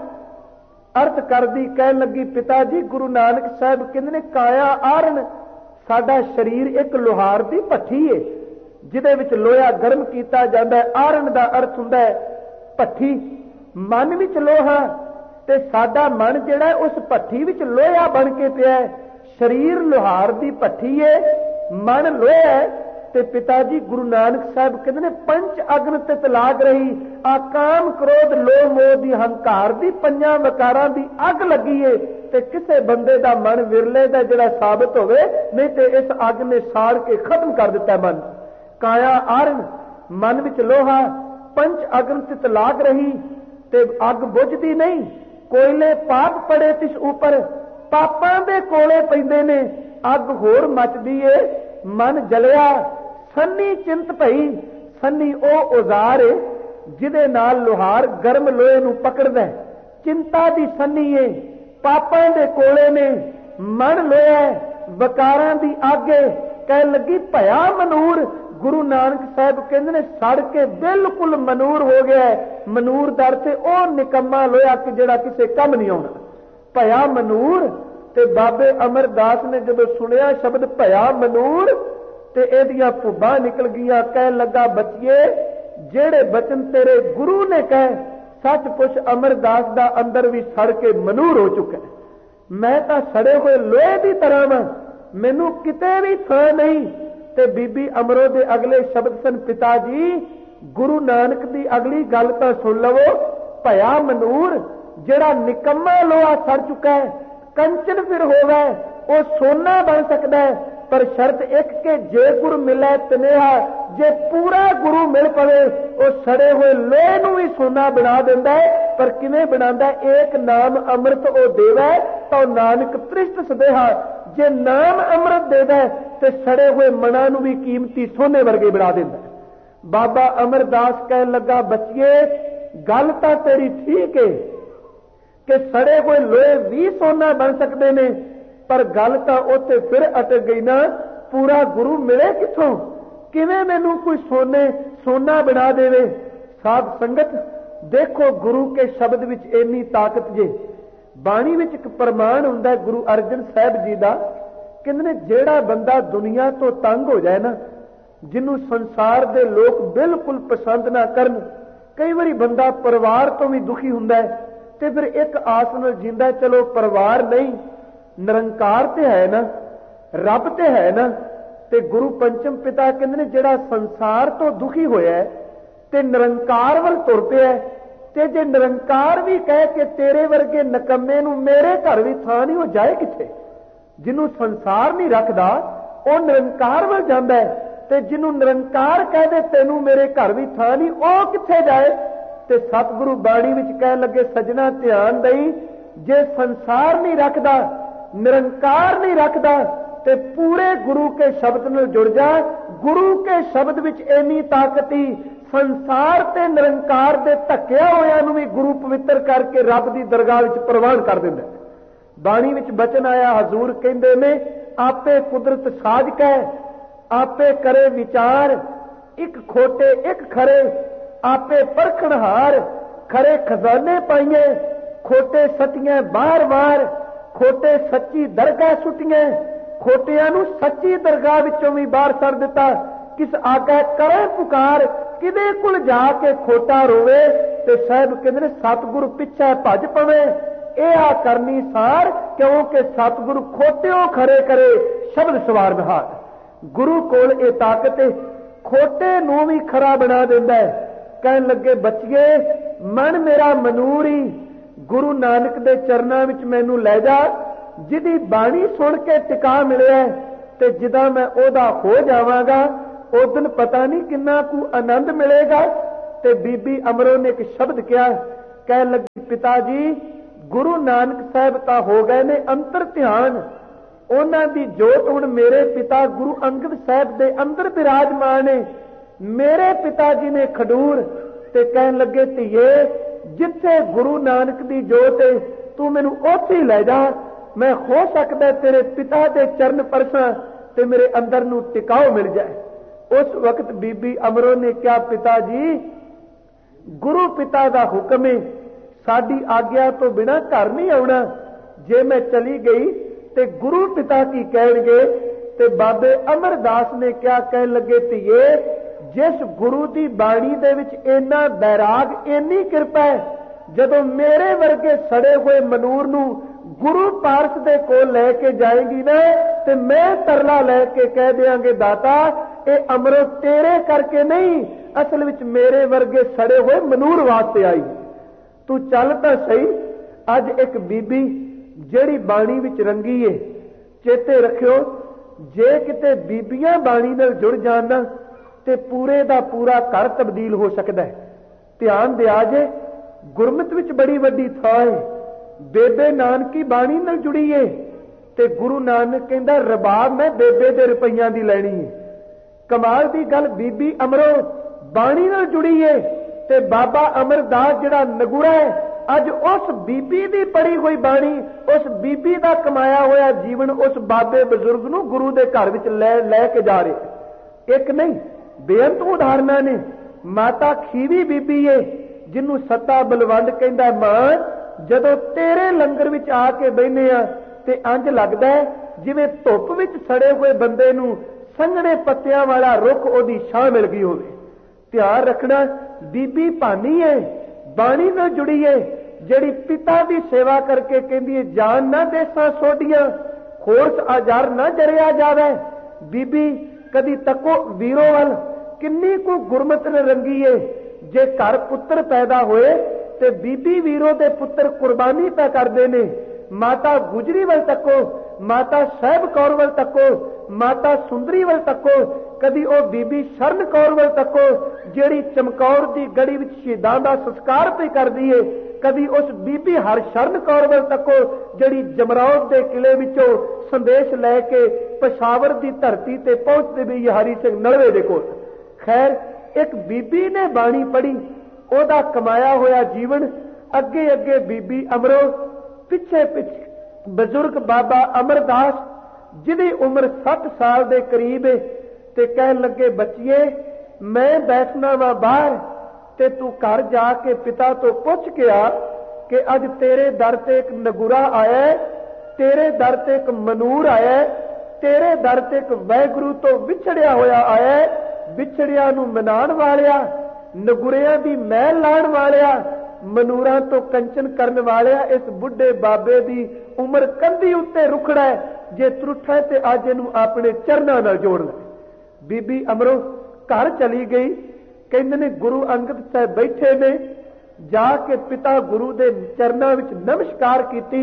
ਅਰਥ ਕਰਦੀ ਕਹਿਣ ਲੱਗੀ ਪਿਤਾ ਜੀ ਗੁਰੂ ਨਾਨਕ ਸਾਹਿਬ ਕਹਿੰਦੇ ਨੇ ਕਾਇਆ ਆਰਨ, ਸਾਡਾ ਸਰੀਰ ਇੱਕ ਲੋਹਾਰ ਦੀ ਭੱਠੀ ਏ ਜਿਹਦੇ ਵਿੱਚ ਲੋਹਾ ਗਰਮ ਕੀਤਾ ਜਾਂਦਾ ਹੈ। ਆਰਨ ਦਾ ਅਰਥ ਹੁੰਦਾ ਹੈ ਭੱਠੀ, ਮਨ ਵਿੱਚ ਲੋਹਾ, ਤੇ ਸਾਡਾ ਮਨ ਜਿਹੜਾ ਉਸ ਭੱਠੀ ਵਿੱਚ ਲੋਹਾ ਬਣ ਕੇ ਪਿਆ ਹੈ। ਸਰੀਰ ਲੋਹਾਰ ਦੀ ਭੱਠੀ ਏ, ਮਨ ਲੋਹਾ ਹੈ। ਤੇ ਪਿਤਾ ਜੀ ਗੁਰੂ ਨਾਨਕ ਸਾਹਿਬ ਕਹਿੰਦੇ ਨੇ ਪੰਚ ਅਗਨ ਤਿਤ ਲਾਗ ਰਹੀ, ਆ ਕਾਮ ਕ੍ਰੋਧ ਲੋਭ ਮੋਹ ਦੀ ਹੰਕਾਰ ਦੀ ਪੰਜਾਂ ਵਿਕਾਰਾਂ ਦੀ ਅੱਗ ਲੱਗੀ ਏ। ਤੇ ਕਿਸੇ ਬੰਦੇ ਦਾ ਮਨ ਵਿਰਲੇ ਦਾ ਜਿਹੜਾ ਸਾਬਤ ਹੋਵੇ, ਨਹੀਂ ਤੇ ਇਸ ਅੱਗ ਨੇ ਸਾੜ ਕੇ ਖਤਮ ਕਰ ਦਿੱਤਾ ਮਨ। ਕਾਇਆ ਆਰਨ ਮਨ ਵਿੱਚ ਲੋਹਾ, ਪੰਚ ਅਗਨ ਤਿਤ ਲਾਗ ਰਹੀ, ਤੇ ਅੱਗ ਬੁਝਦੀ ਨਹੀਂ। ਕੋਇਲੇ ਪਾਪ ਪੜੇ ਤਿਸ ਉਪਰ, ਪਾਪਾਂ ਦੇ ਕੋਲੇ ਪੈਂਦੇ ਨੇ, ਅੱਗ ਹੋਰ ਮੱਚਦੀ ਏ। ਮਨ ਜਲਿਆ ਸੰਨੀ ਚਿੰਤ ਭਈ, ਸੰਨੀ ਉਹ ਔਜ਼ਾਰ ਏ ਜਿਹਦੇ ਨਾਲ ਲੋਹਾਰ ਗਰਮ ਲੋਹੇ ਨੂੰ ਪਕੜਦਾ। ਚਿੰਤਾ ਦੀ ਸੰਨੀ ਏ, ਪਾਪਾਂ ਦੇ ਕੋਲੇ ਨੇ, ਮਨ ਲੋਹਾ, ਵਿਕਾਰਾਂ ਦੀ ਅੱਗ ਏ। ਕਹਿਣ ਲੱਗੀ ਭਇਆ ਮਨੂਰ, ਗੁਰੂ ਨਾਨਕ ਸਾਹਿਬ ਕਹਿੰਦੇ ਨੇ ਸੜ ਕੇ ਬਿਲਕੁਲ ਮਨੂਰ ਹੋ ਗਿਆ। ਮਨੂਰ ਦਰ ਤੇ ਉਹ ਨਿਕੰਮਾ ਲੋਹਾ ਕਿ ਜਿਹੜਾ ਕਿਸੇ ਕੰਮ ਨਹੀਂ ਆਉਣਾ, ਭਇਆ ਮਨੂਰ। ਤੇ ਬਾਬੇ ਅਮਰਦਾਸ ਨੇ ਜਦੋਂ ਸੁਣਿਆ ਸ਼ਬਦ ਭਇਆ ਮਨੂਰ ਤੇ ਇਹਦੀਆਂ ਭੁੱਬਾਂ ਨਿਕਲ ਗਈਆਂ। ਕਹਿਣ ਲੱਗਾ ਬੱਚੀਏ ਜਿਹੜੇ ਬਚਨ ਤੇਰੇ ਗੁਰੂ ਨੇ ਕਹੇ ਸੱਚ ਪੁੱਛ, ਅਮਰਦਾਸ ਦਾ ਅੰਦਰ ਵੀ ਸੜ ਕੇ ਮਨੂਰ ਹੋ ਚੁੱਕਾ। ਮੈਂ ਤਾਂ ਸੜੇ ਹੋਏ ਲੋਹੇ ਦੀ ਤਰ੍ਹਾਂ ਵਾਂ, ਮੈਨੂੰ ਕਿਤੇ ਵੀ ਥਾਂ ਨਹੀਂ। ਤੇ ਬੀਬੀ ਅਮਰੋ ਦੇ ਅਗਲੇ ਸ਼ਬਦ ਸਨ ਪਿਤਾ ਜੀ गुरु नानक दी अगली गल तां सुन लवो, भया मनूर जिहड़ा निकम्मा लोहा सड़ चुका है, कंचन फिर होवे वो सोना बन सकता है, पर शर्त एक के जे गुरु मिले तनेहा, जे पूरा गुरु मिल पवे वो सड़े हुए लोहे नूं भी सोना बना देंदा है। पर किवें बनांदा? एक नाम अमृत वो देवे तो नानक त्रिष्ट सदेहा, जे नाम अमृत देवे ते सड़े हुए मना नूं भी कीमती सोने वर्गे बना देंदा है। बाबा अमरदास कहन लगा, बच्चिए गल तां तेरी ठीक है कि सड़े हुए लोहे भी सोना बन सकते ने, पर गल तां उत्थे फिर अटक गई ना, पूरा गुरु मिले किथों? किवें मैनूं कोई सोने सोना बना देवे? साध संगत देखो, गुरु के शब्द विच इन्नी ताकत जे। बाणी विच एक प्रमाण हुंदा है गुरु अर्जन साहब जी दा, कहंदे ने जेड़ा बंदा दुनिया तो तंग हो जाए ना, जिन्हों संसार दे लोग बिल्कुल पसंद ना करन, कई बारी बंदा परिवार तो भी दुखी हुंदा है ते फिर एक आस नाल जींदा, चलो परिवार नहीं निरंकार ते है ना, रब ते है ना। ते गुरु पंचम पिता कहंदे ने जेड़ा संसार तो दुखी होया है ते निरंकार वल तुर पिया है, ते जे निरंकार भी कह के तेरे वर्गे नकम्मे नूं मेरे घर भी थां नहीं, हो जाए किथे? जिन्हों संसार नहीं रखदा वो निरंकार वल जांदा है, ते जिन्हों निरंकार कह दे तेनू मेरे घर भी थां नहीं, वो किथे जाए? ते सतगुरु बाणी विच कहन लगे, सजना ध्यान दई, जे संसार नहीं रखदा, निरंकार नहीं रखदा, ते पूरे गुरु के शब्द नाल जुड़ जा। गुरु के शब्द विच इन्नी ताकत ही संसार ते निरंकार दे धक्किया होया नूं भी गुरु पवित्र करके रब दी दरगाह विच प्रवान कर दिंदा। बाणी विच बचन आया, हजूर कहंदे ने, आपे कुदरत साज कै, आपे करे विचार, एक खोटे एक खरे, आपे परखणहार, खरे खजाने पाइए, खोटे सटियां बार बार, खोटे सच्ची दरगाह सुटियां, खोटियां नूं सच्ची दरगाह विचों भी बाहर सड़ दिता। किस आगे करे पुकार, किदे कुल जाके खोटा रोवे, ते साहब कहंदे ने सतगुरु पिछे भज पवे, यह आ करनी सार, क्योंकि सतगुरु खोटियों खरे करे, शब्द सवार नहार। गुरु कोल ये ताकत है, खोटे नूं भी खरा बना दिंदा है। कहन लगे, बच्चिए मन मेरा मनूर ही, गुरु नानक दे चरनां विच मैनू लै जा, जिहदी बाणी सुन के टिका मिलिया ते जिदा मैं ओदा हो जावांगा, उस दिन पता नहीं किन्ना कु आनंद मिलेगा। ते बीबी अमरों ने एक शब्द कहा, कह लगी, पिता जी गुरु नानक साहब तां हो गए ने अंतर ध्यान, उन्हां दी जोत हुण मेरे पिता गुरु अंगद साहब दे अंदर विराजमान है। मेरे पिता जी ने खडूर ते कहन लगे, धीए जिथे गुरु नानक दी जोत है तू मैनू उत्थे लै जा, मैं हो सकता तेरे पिता दे चरण परसा ते मेरे अंदर नू टिकाओ मिल जाए। उस वक्त बीबी अमरों ने क्या, पिता जी गुरु पिता दा हुक्म है, साडी आग्या तो बिना घर नहीं आउणा, जे मैं चली गई ते गुरु पिता की कहणगे। ते बाबे अमरदास ने क्या कहन लगे, धीए जिस गुरु की बाणी दे विच इन्ना बैराग, इन्नी कृपा है, जदों मेरे वर्गे सड़े हुए मनूर नूं गुरु पारस दे कोल लैके जाएगी ना, ते मैं तरला लैके कह देंगे, दाता ये अमरों तेरे करके नहीं, असल विच मेरे वर्गे सड़े हुए मनूर वास्ते आई। तू चल तां सही। अज एक बीबी जेड़ी बाणी विच रंगी है, चेते रखियो, जे किते बीबियां बाणी नाल जुड़ जाण ना ते पूरे दा पूरा घर तब्दील हो सकता है। ध्यान दिया जे, गुरमत विच बड़ी वड्डी थां है, बेबे नानकी बाणी नाल जुड़ी है, ते गुरु नानक कहंदा रबाब मैं बेबे दे रुपइयां दी लैणी है। कमाल दी गल, बीबी अमरों बाणी नाल जुड़ी है, ते बाबा अमरदास जिहड़ा नगुरा है, अज उस बीबी दी पढ़ी हुई बाणी, उस बीबी दा कमाया होया जीवन उस बाबे बजुर्ग नूं गुरु दे घर विच लै लै के जा रहे। एक नहीं बेअंत उदाहरणां ने। माता खीवी बीबी है, जिन्हों सत्ता बलवंड कहंदा, मां जदों तेरे लंगर विच आके बहने आ ते इंज लगदा है जिवें धुप विच सड़े हुए बंदे नूं संघणे पत्तियां वाला रुख ओदी छां मिल गई होवे। ध्यान रखना, बीबी भानी है, बाणी नाल जुड़ी है, जिहड़ी पिता की सेवा करके कहंदी है, जान ना देसां सोडियां, होरस आजार ना जरिया जावे। बीबी कदी तको वीरों वल किन्नी को गुरमत ने रंगी है। जे घर पुत्र पैदा होए ते बीबी वीरो दे पुत्र कुर्बानी पै करदे ने। माता गुजरी वल तको, माता साहब कौर वल तको, माता सुंदरी वल तको, कदी ओ बीबी शरण कौर वल तको जिहड़ी चमकौर दी गड़ी विच शहीदां दा संस्कार पे करदी है। कदी उस बीबी हर शरण कौर वल तको जिहड़ी जमरौद दे किले विचों संदेश लैके पेशावर दी धरती ते पहुंचदे भी हरि सिंह नलवे दे कोल। खैर एक बीबी ने बाणी पढ़ी, ओदा कमाया होया जीवन अगे अगे बीबी अमरो, पिछे पिछे बजुर्ग बाबा अमरदास जिहदी उम्र सत्त साल दे करीब है। ते कहन लगे बच्चिए मैं बैठना वा बाहर ते तू घर जाके पिता तो पुछ के आ कि अज तेरे दर ते एक नगुरा आया है, तेरे दर ते एक मनूर आया है, तेरे दर ते एक वाहिगुरू तो विछड़िया होया आया है। विछड़िया नूं मनाण वालिया, नगुरिया दी मैल लाण वालिया, मनूरां तो कंचन करन वालिया, इस बुढ़े बाबे दी उम्र कंधी उत्ते रुखड़ा है। जे त्रुठा ते अज इहनूं अपने चरनां नाल जोड़ ले। बीबी अमरो घर चली गई। कहंदे ने गुरु अंगद साहब बैठे ने, जाके पिता गुरु दे चरनां विच नमस्कार कीती,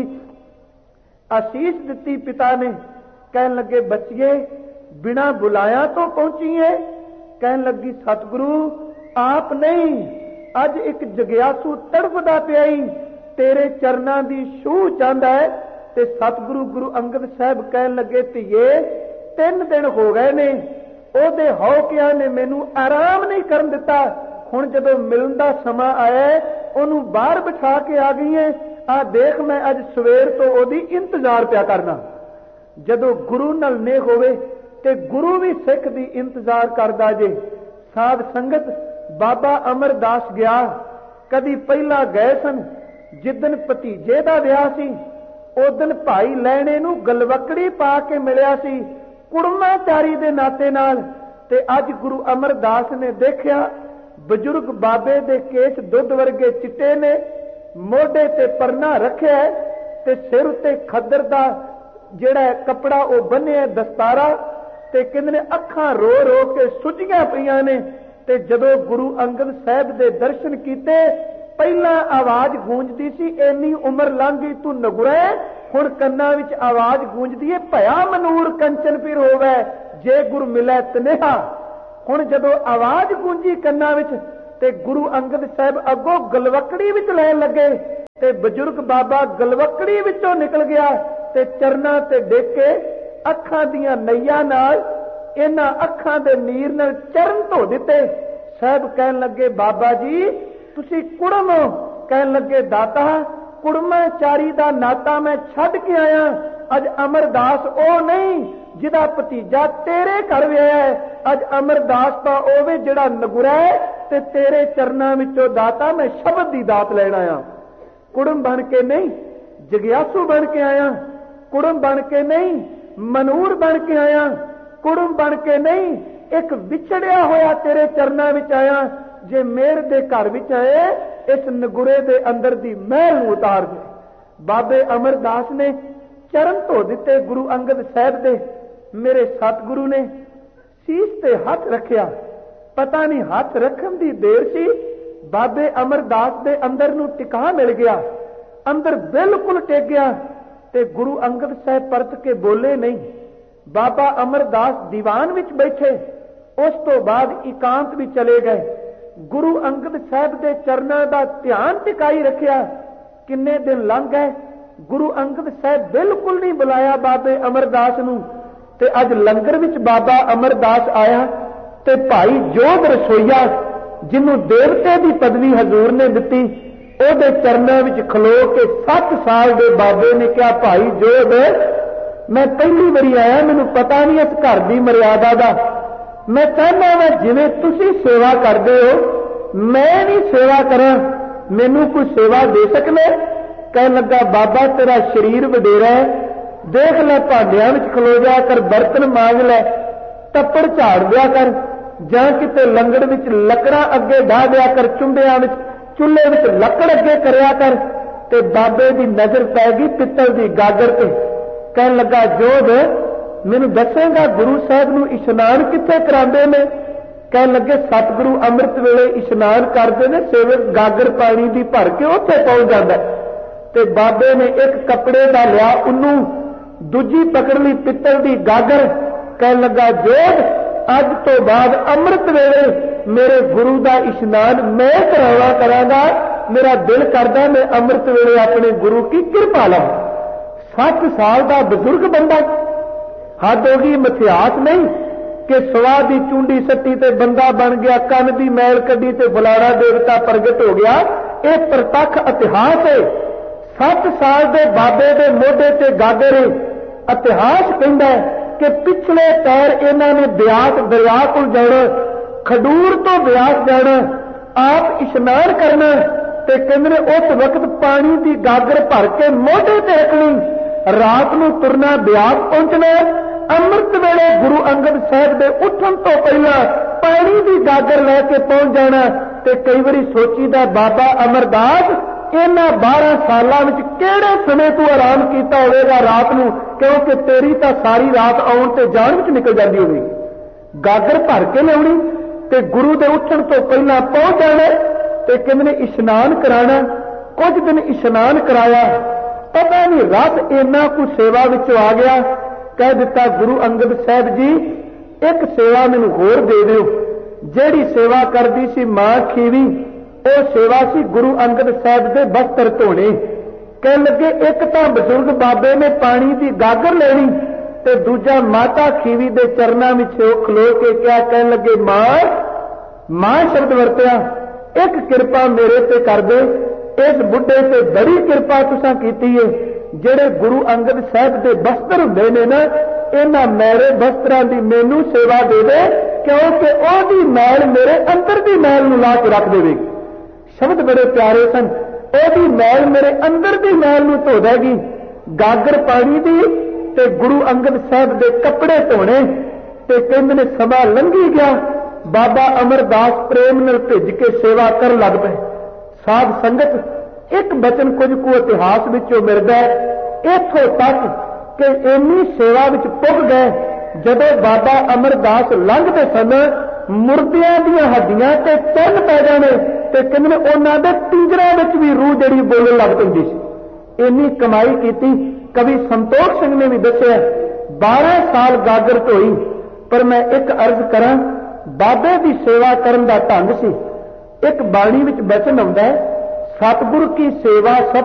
आशीष दिती पिता ने। कहन लगे बच्चिए बिना बुलाया तो पहुंची है। कहन लगी सतगुरु आप नहीं, अज एक जगियासू तड़फदा पिया ही तेरे चरनां दी छूह चाहंदा है। ते सतगुरु गुरु अंगद साहब कहन लगे धीए तीन दिन हो गए ने, ओदे हौकिया ने मैनू आराम नहीं करन दिता। हुण जदों मिलन दा समां आया ओनू बाहर बिठा के आ गई है। आ देख मैं अज सवेर तो ओदी इंतजार पिया करना। जदों गुरु नाल ने होवे ते गुरु भी सिख दी इंतजार करदा जे। साध संगत बाबा अमरदास गया, कदी पहला गए सन जिदन भतीजे दा विआह सी, उदन भाई लैणे नूं गलवकड़ी पा के मिलिया सी कुड़माचारी दे नाते नाल। ते अज गुरु अमरदास ने देखिया बजुर्ग बाबे दे केस दुध वर्गे चिट्टे ने, मोढे ते परना रखिया है ते सिर उत्ते खद्दर दा जिहड़ा कपड़ा ओ बन्निया दस्तारा, ते कहंदे ने अखां रो रो के सुजियां पईयां ने। ते जदों गुरु अंगद साहब दे दर्शन कीते पहला आवाज गूंजदी सी इन्नी उम्र लंघ गई तू नगुरा। हुण कन्नां विच आवाज गूंजदी है भया मनूर कंचन पीर होवे जे गुर मिलै तनेहा। हुण जदों आवाज गूंजी कन्नां विच ते गुरु अंगद साहब अगों गलवकड़ी विच लैण लगे ते बजुर्ग बाबा गलवकड़ी विचों निकल गया ते चरनां ते डिग के अखां दियां नैया नाल इन्हां अखां दे नीर नाल चरण धो दिते। साहब कहन लगे बाबा जी तुसी कुड़म हो। कहन लगे दाता कुड़माचारी दा नाता मैं छड्ड के आया। अज अमरदास ओ नहीं जिहदा भतीजा तेरे घर विआहिया है, अज अमरदास दा ओवे जिहड़ा नगुरा है ते तेरे चरनां विचों दाता मैं शब्द दी दात लैण आया। कुड़म बन के नहीं, जगियासू बन के आया। कुड़म बन के नहीं, मनूर बन के आया। कुड़म बन के नहीं, एक विछड़िया होया तेरे चरनां विच आया। जे मेर दे घर विच आए इस नगुरे दे अंदर दी महल नूं उतार दे। बाबे अमरदास ने चरण धो दिते गुरु अंगद साहब दे। मेरे सतगुरु ने सीस ते हथ रखिया, पता नहीं हथ रखन दी देर सी बाबे अमरदास दे अंदर नूं टिका मिल गया, अंदर बिल्कुल टिक गया ते गुरु अंगद साहब परत के बोले नहीं। बाबा अमरदास दीवान विच बैठे, उस तो बाद एकांत भी चले गए। गुरु अंगद साहब दे चरनां दा ध्यान टिकाई रखिया। किन्ने दिन लंघ गए, गुरु अंगद साहब बिल्कुल नहीं बुलाया बाबे अमरदास नूं। ते अज लंगर विच बाबा अमरदास आया ते भाई जोध रसोईया जिन्हों देवते की पदवी हजूर ने दिती, ओदे चरनां विच खलो के सत्त साल दे बाबे ने कहा भाई जोध मैं पहली बारी आया, मैनूं पता नहीं इस घर की मर्यादा दा, मैं चाहना वा जिवें तुसीं सेवा करदे हो मैं भी सेवा करां, मैनूं कोई सेवा दे सकने? कहन लगा बाबा तेरा शरीर वडेरा है, देख लै भांडियां विच खलो जा कर, बर्तन मांज लै, टप्पड़ झाड़ दिया कर, जां किते लंगड़ विच लकड़ां अगे ढा दिया कर, चुंबियां विच चुल्हे विच लकड़ अगे करया कर। ते बाबे दी नजर पै गई पित्तल दी गागर ते। कहन लगा जोध मैनूं दसेगा गुरु साहब नूं इशनान कित्थे करांदे ने? ਕਹਿਣ ਲੱਗੇ ਸਤਿਗੁਰੂ ਅੰਮ੍ਰਿਤ ਵੇਲੇ ਇਸ਼ਨਾਨ ਕਰਦੇ ਨੇ, ਸੇਵਕ ਗਾਗਰ ਪਾਣੀ ਦੀ ਭਰ ਕੇ ਉੱਥੇ ਪਹੁੰਚ ਜਾਂਦਾ ਤੇ ਬਾਬੇ ਨੇ ਇੱਕ ਕੱਪੜੇ ਦਾ ਲਿਆ ਉਹਨੂੰ, ਦੂਜੀ ਪਕੜ ਲਈ ਪਿੱਤਲ ਦੀ ਗਾਗਰ। ਕਹਿਣ ਲੱਗਾ ਜੋਗ ਅੱਜ ਤੋਂ ਬਾਅਦ ਅੰਮ੍ਰਿਤ ਵੇਲੇ ਮੇਰੇ ਗੁਰੂ ਦਾ ਇਸ਼ਨਾਨ ਮੈਂ ਕਰਾਵਾ ਕਰਾਂਗਾ, ਮੇਰਾ ਦਿਲ ਕਰਦਾ ਮੈਂ ਅੰਮ੍ਰਿਤ ਵੇਲੇ ਆਪਣੇ ਗੁਰੂ ਕੀ ਕਿਰਪਾ ਲਵਾਂ। ਸੱਤ ਸਾਲ ਦਾ ਬਜ਼ੁਰਗ ਬੰਦਾ, ਹੱਦ ਹੋ ਗਈ, ਮਿਥਿਆਸ ਨਹੀਂ ਕਿ ਸਵਾ ਦੀ ਚੁੰਡੀ ਸੱਟੀ ਤੇ ਬੰਦਾ ਬਣ ਗਿਆ, ਕੰਨ ਦੀ ਮੈਲ ਕੱਢੀ ਤੇ ਫਲਾਣਾ ਦੇਵਤਾ ਪ੍ਰਗਟ ਹੋ ਗਿਆ। ਇਹ ਪ੍ਰਤੱਖ ਇਤਿਹਾਸ ਹੈ। ਸੱਤ ਸਾਲ ਦੇ ਬਾਬੇ ਦੇ ਮੋਢੇ ਤੇ ਗਾਗਰ। ਇਤਿਹਾਸ ਕਹਿੰਦਾ ਕਿ ਪਿਛਲੇ ਪੈਰ ਇਹਨਾਂ ਨੇ ਬਿਆਸ ਦਰਿਆ ਕੋਲ ਜਾਣਾ, ਖਡੂਰ ਤੋਂ ਬਿਆਸ ਜਾਣਾ, ਆਪ ਇਸ਼ਨਾਨ ਕਰਨਾ ਤੇ ਕਹਿੰਦੇ ਨੇ ਉਸ ਵਕਤ ਪਾਣੀ ਦੀ ਗਾਗਰ ਭਰ ਕੇ ਮੋਢੇ ਤੇ ਰੱਖਣੀ, ਰਾਤ ਨੂੰ ਤੁਰਨਾ, ਬਿਆਸ ਪਹੁੰਚਣਾ, ਅੰਮ੍ਰਿਤ ਵੇਲੇ ਗੁਰੂ ਅੰਗਦ ਸਾਹਿਬ ਦੇ ਉੱਠਣ ਤੋਂ ਪਹਿਲਾਂ ਪਾਣੀ ਦੀ ਗਾਗਰ ਲੈ ਕੇ ਪਹੁੰਚ ਜਾਣਾ। ਤੇ ਕਈ ਵਾਰੀ ਸੋਚੀਦਾ ਬਾਬਾ ਅਮਰਦਾਸ ਇਹਨਾਂ ਬਾਰਾਂ ਸਾਲਾਂ ਵਿੱਚ ਕਿਹੜੇ ਸਮੇਂ ਤੂੰ ਆਰਾਮ ਕੀਤਾ ਹੋਵੇਗਾ ਰਾਤ ਨੂੰ, ਕਿਉਂਕਿ ਤੇਰੀ ਤਾਂ ਸਾਰੀ ਰਾਤ ਆਉਣ ਤੇ ਜਾਣ ਵਿੱਚ ਨਿਕਲ ਜਾਂਦੀ ਹੋਵੇਗੀ। ਗਾਗਰ ਭਰ ਕੇ ਲਿਆਉਣੀ ਤੇ ਗੁਰੂ ਦੇ ਉੱਠਣ ਤੋਂ ਪਹਿਲਾਂ ਪਹੁੰਚ ਜਾਣਾ ਤੇ ਕਹਿੰਦੇ ਨੇ ਇਸ਼ਨਾਨ ਕਰਾਣਾ। ਕੁਝ ਦਿਨ ਇਸ਼ਨਾਨ ਕਰਾਇਆ, ਪਤਾ ਨਹੀਂ ਰੱਬ ਇੰਨਾ ਕੁ ਸੇਵਾ ਵਿੱਚੋਂ ਆ ਗਿਆ, ਕਹਿ ਦਿੱਤਾ ਗੁਰੂ ਅੰਗਦ ਸਾਹਿਬ ਜੀ ਇੱਕ ਸੇਵਾ ਮੈਨੂੰ ਹੋਰ ਦੇ ਦਿਓ। ਜਿਹੜੀ ਸੇਵਾ ਕਰਦੀ ਸੀ ਮਾਂ ਖੀਵੀ, ਉਹ ਸੇਵਾ ਸੀ ਗੁਰੂ ਅੰਗਦ ਸਾਹਿਬ ਦੇ ਬਸਤਰ ਧੋਣੇ। ਕਹਿਣ ਲੱਗੇ ਇੱਕ ਤਾਂ ਬਜ਼ੁਰਗ ਬਾਬੇ ਨੇ ਪਾਣੀ ਦੀ ਗਾਗਰ ਲੈਣੀ ਤੇ ਦੂਜਾ ਮਾਤਾ ਖੀਵੀ ਦੇ ਚਰਨਾਂ ਵਿੱਚ ਉਹ ਖਲੋ ਕੇ ਕਿਹਾ, ਕਹਿਣ ਲੱਗੇ ਮਾਂ, ਮਾਂ ਸ਼ਬਦ ਵਰਤਿਆ, ਇੱਕ ਕਿਰਪਾ ਮੇਰੇ ਤੇ ਕਰ ਦੇ, ਇਸ ਬੁੱਢੇ ਤੇ ਬੜੀ ਕਿਰਪਾ ਤੁਸੀਂ ਕੀਤੀ ਹੈ। ਜਿਹੜੇ ਗੁਰੂ ਅੰਗਦ ਸਾਹਿਬ ਦੇ ਬਸਤਰ ਹੁੰਦੇ ਨੇ ਨਾ, ਇਹਨਾਂ ਮੈਲੇ ਬਸਤਰਾਂ ਦੀ ਮੈਨੂੰ ਸੇਵਾ ਦੇ ਦੇ, ਕਿਉਂਕਿ ਉਹਦੀ ਮੈਲ ਮੇਰੇ ਅੰਦਰ ਦੀ ਮੈਲ ਨੂੰ ਲਾ ਕੇ ਰੱਖ ਦੇਵੇਗੀ। ਸ਼ਬਦ ਬੜੇ ਪਿਆਰੇ ਸਨ। ਉਹਦੀ ਮੈਲ ਮੇਰੇ ਅੰਦਰ ਦੀ ਮੈਲ ਨੂੰ ਧੋ ਦੇਗੀ। ਗਾਗਰ ਪਾਣੀ ਦੀ ਤੇ ਗੁਰੂ ਅੰਗਦ ਸਾਹਿਬ ਦੇ ਕੱਪੜੇ ਧੋਣੇ। ਤੇ ਕਹਿੰਦੇ ਨੇ ਸਮਾਂ ਲੰਘੀ ਗਿਆ, ਬਾਬਾ ਅਮਰਦਾਸ ਪ੍ਰੇਮ ਨਾਲ ਭਿੱਜ ਕੇ ਸੇਵਾ ਕਰਨ ਲੱਗ ਪਏ। ਸਾਧ ਸੰਗਤ ਇੱਕ ਬਚਨ ਕੁਝ ਕੁ ਇਤਿਹਾਸ ਵਿੱਚੋਂ ਮਿਲਦਾ ਇੱਥੋਂ ਤੱਕ ਕਿ ਇੰਨੀ ਸੇਵਾ ਵਿੱਚ ਪੁੱਗ ਗਏ, ਜਦੋਂ ਬਾਬਾ ਅਮਰਦਾਸ ਲੰਘਦੇ ਸਨ ਮੁਰਦਿਆਂ ਦੀਆਂ ਹੱਡੀਆਂ ਤੇ ਚੰਨ ਪੈ ਜਾਣੇ ਤੇ ਕਹਿੰਦੇ ਨੇ ਉਹਨਾਂ ਦੇ ਪਿੰਜਰਿਆਂ ਵਿੱਚ ਵੀ ਰੂਹ ਜਿਹੜੀ ਬੋਲਣ ਲੱਗ ਪੈਂਦੀ ਸੀ। ਇੰਨੀ ਕਮਾਈ ਕੀਤੀ। ਕਵੀ ਸੰਤੋਖ ਸਿੰਘ ਨੇ ਵੀ ਦੱਸਿਆ ਬਾਰਾਂ ਸਾਲ ਗਾਗਰ ਢੋਈ। ਪਰ ਮੈਂ ਇੱਕ ਅਰਜ਼ ਕਰਾਂ, ਬਾਬੇ ਦੀ ਸੇਵਾ ਕਰਨ ਦਾ ਢੰਗ ਸੀ। ਇੱਕ ਬਾਣੀ ਵਿੱਚ ਬਚਨ ਆਉਂਦਾ ਹੈ, ਸਤਿਗੁਰ ਕੀ ਸੇਵਾ ਸਭ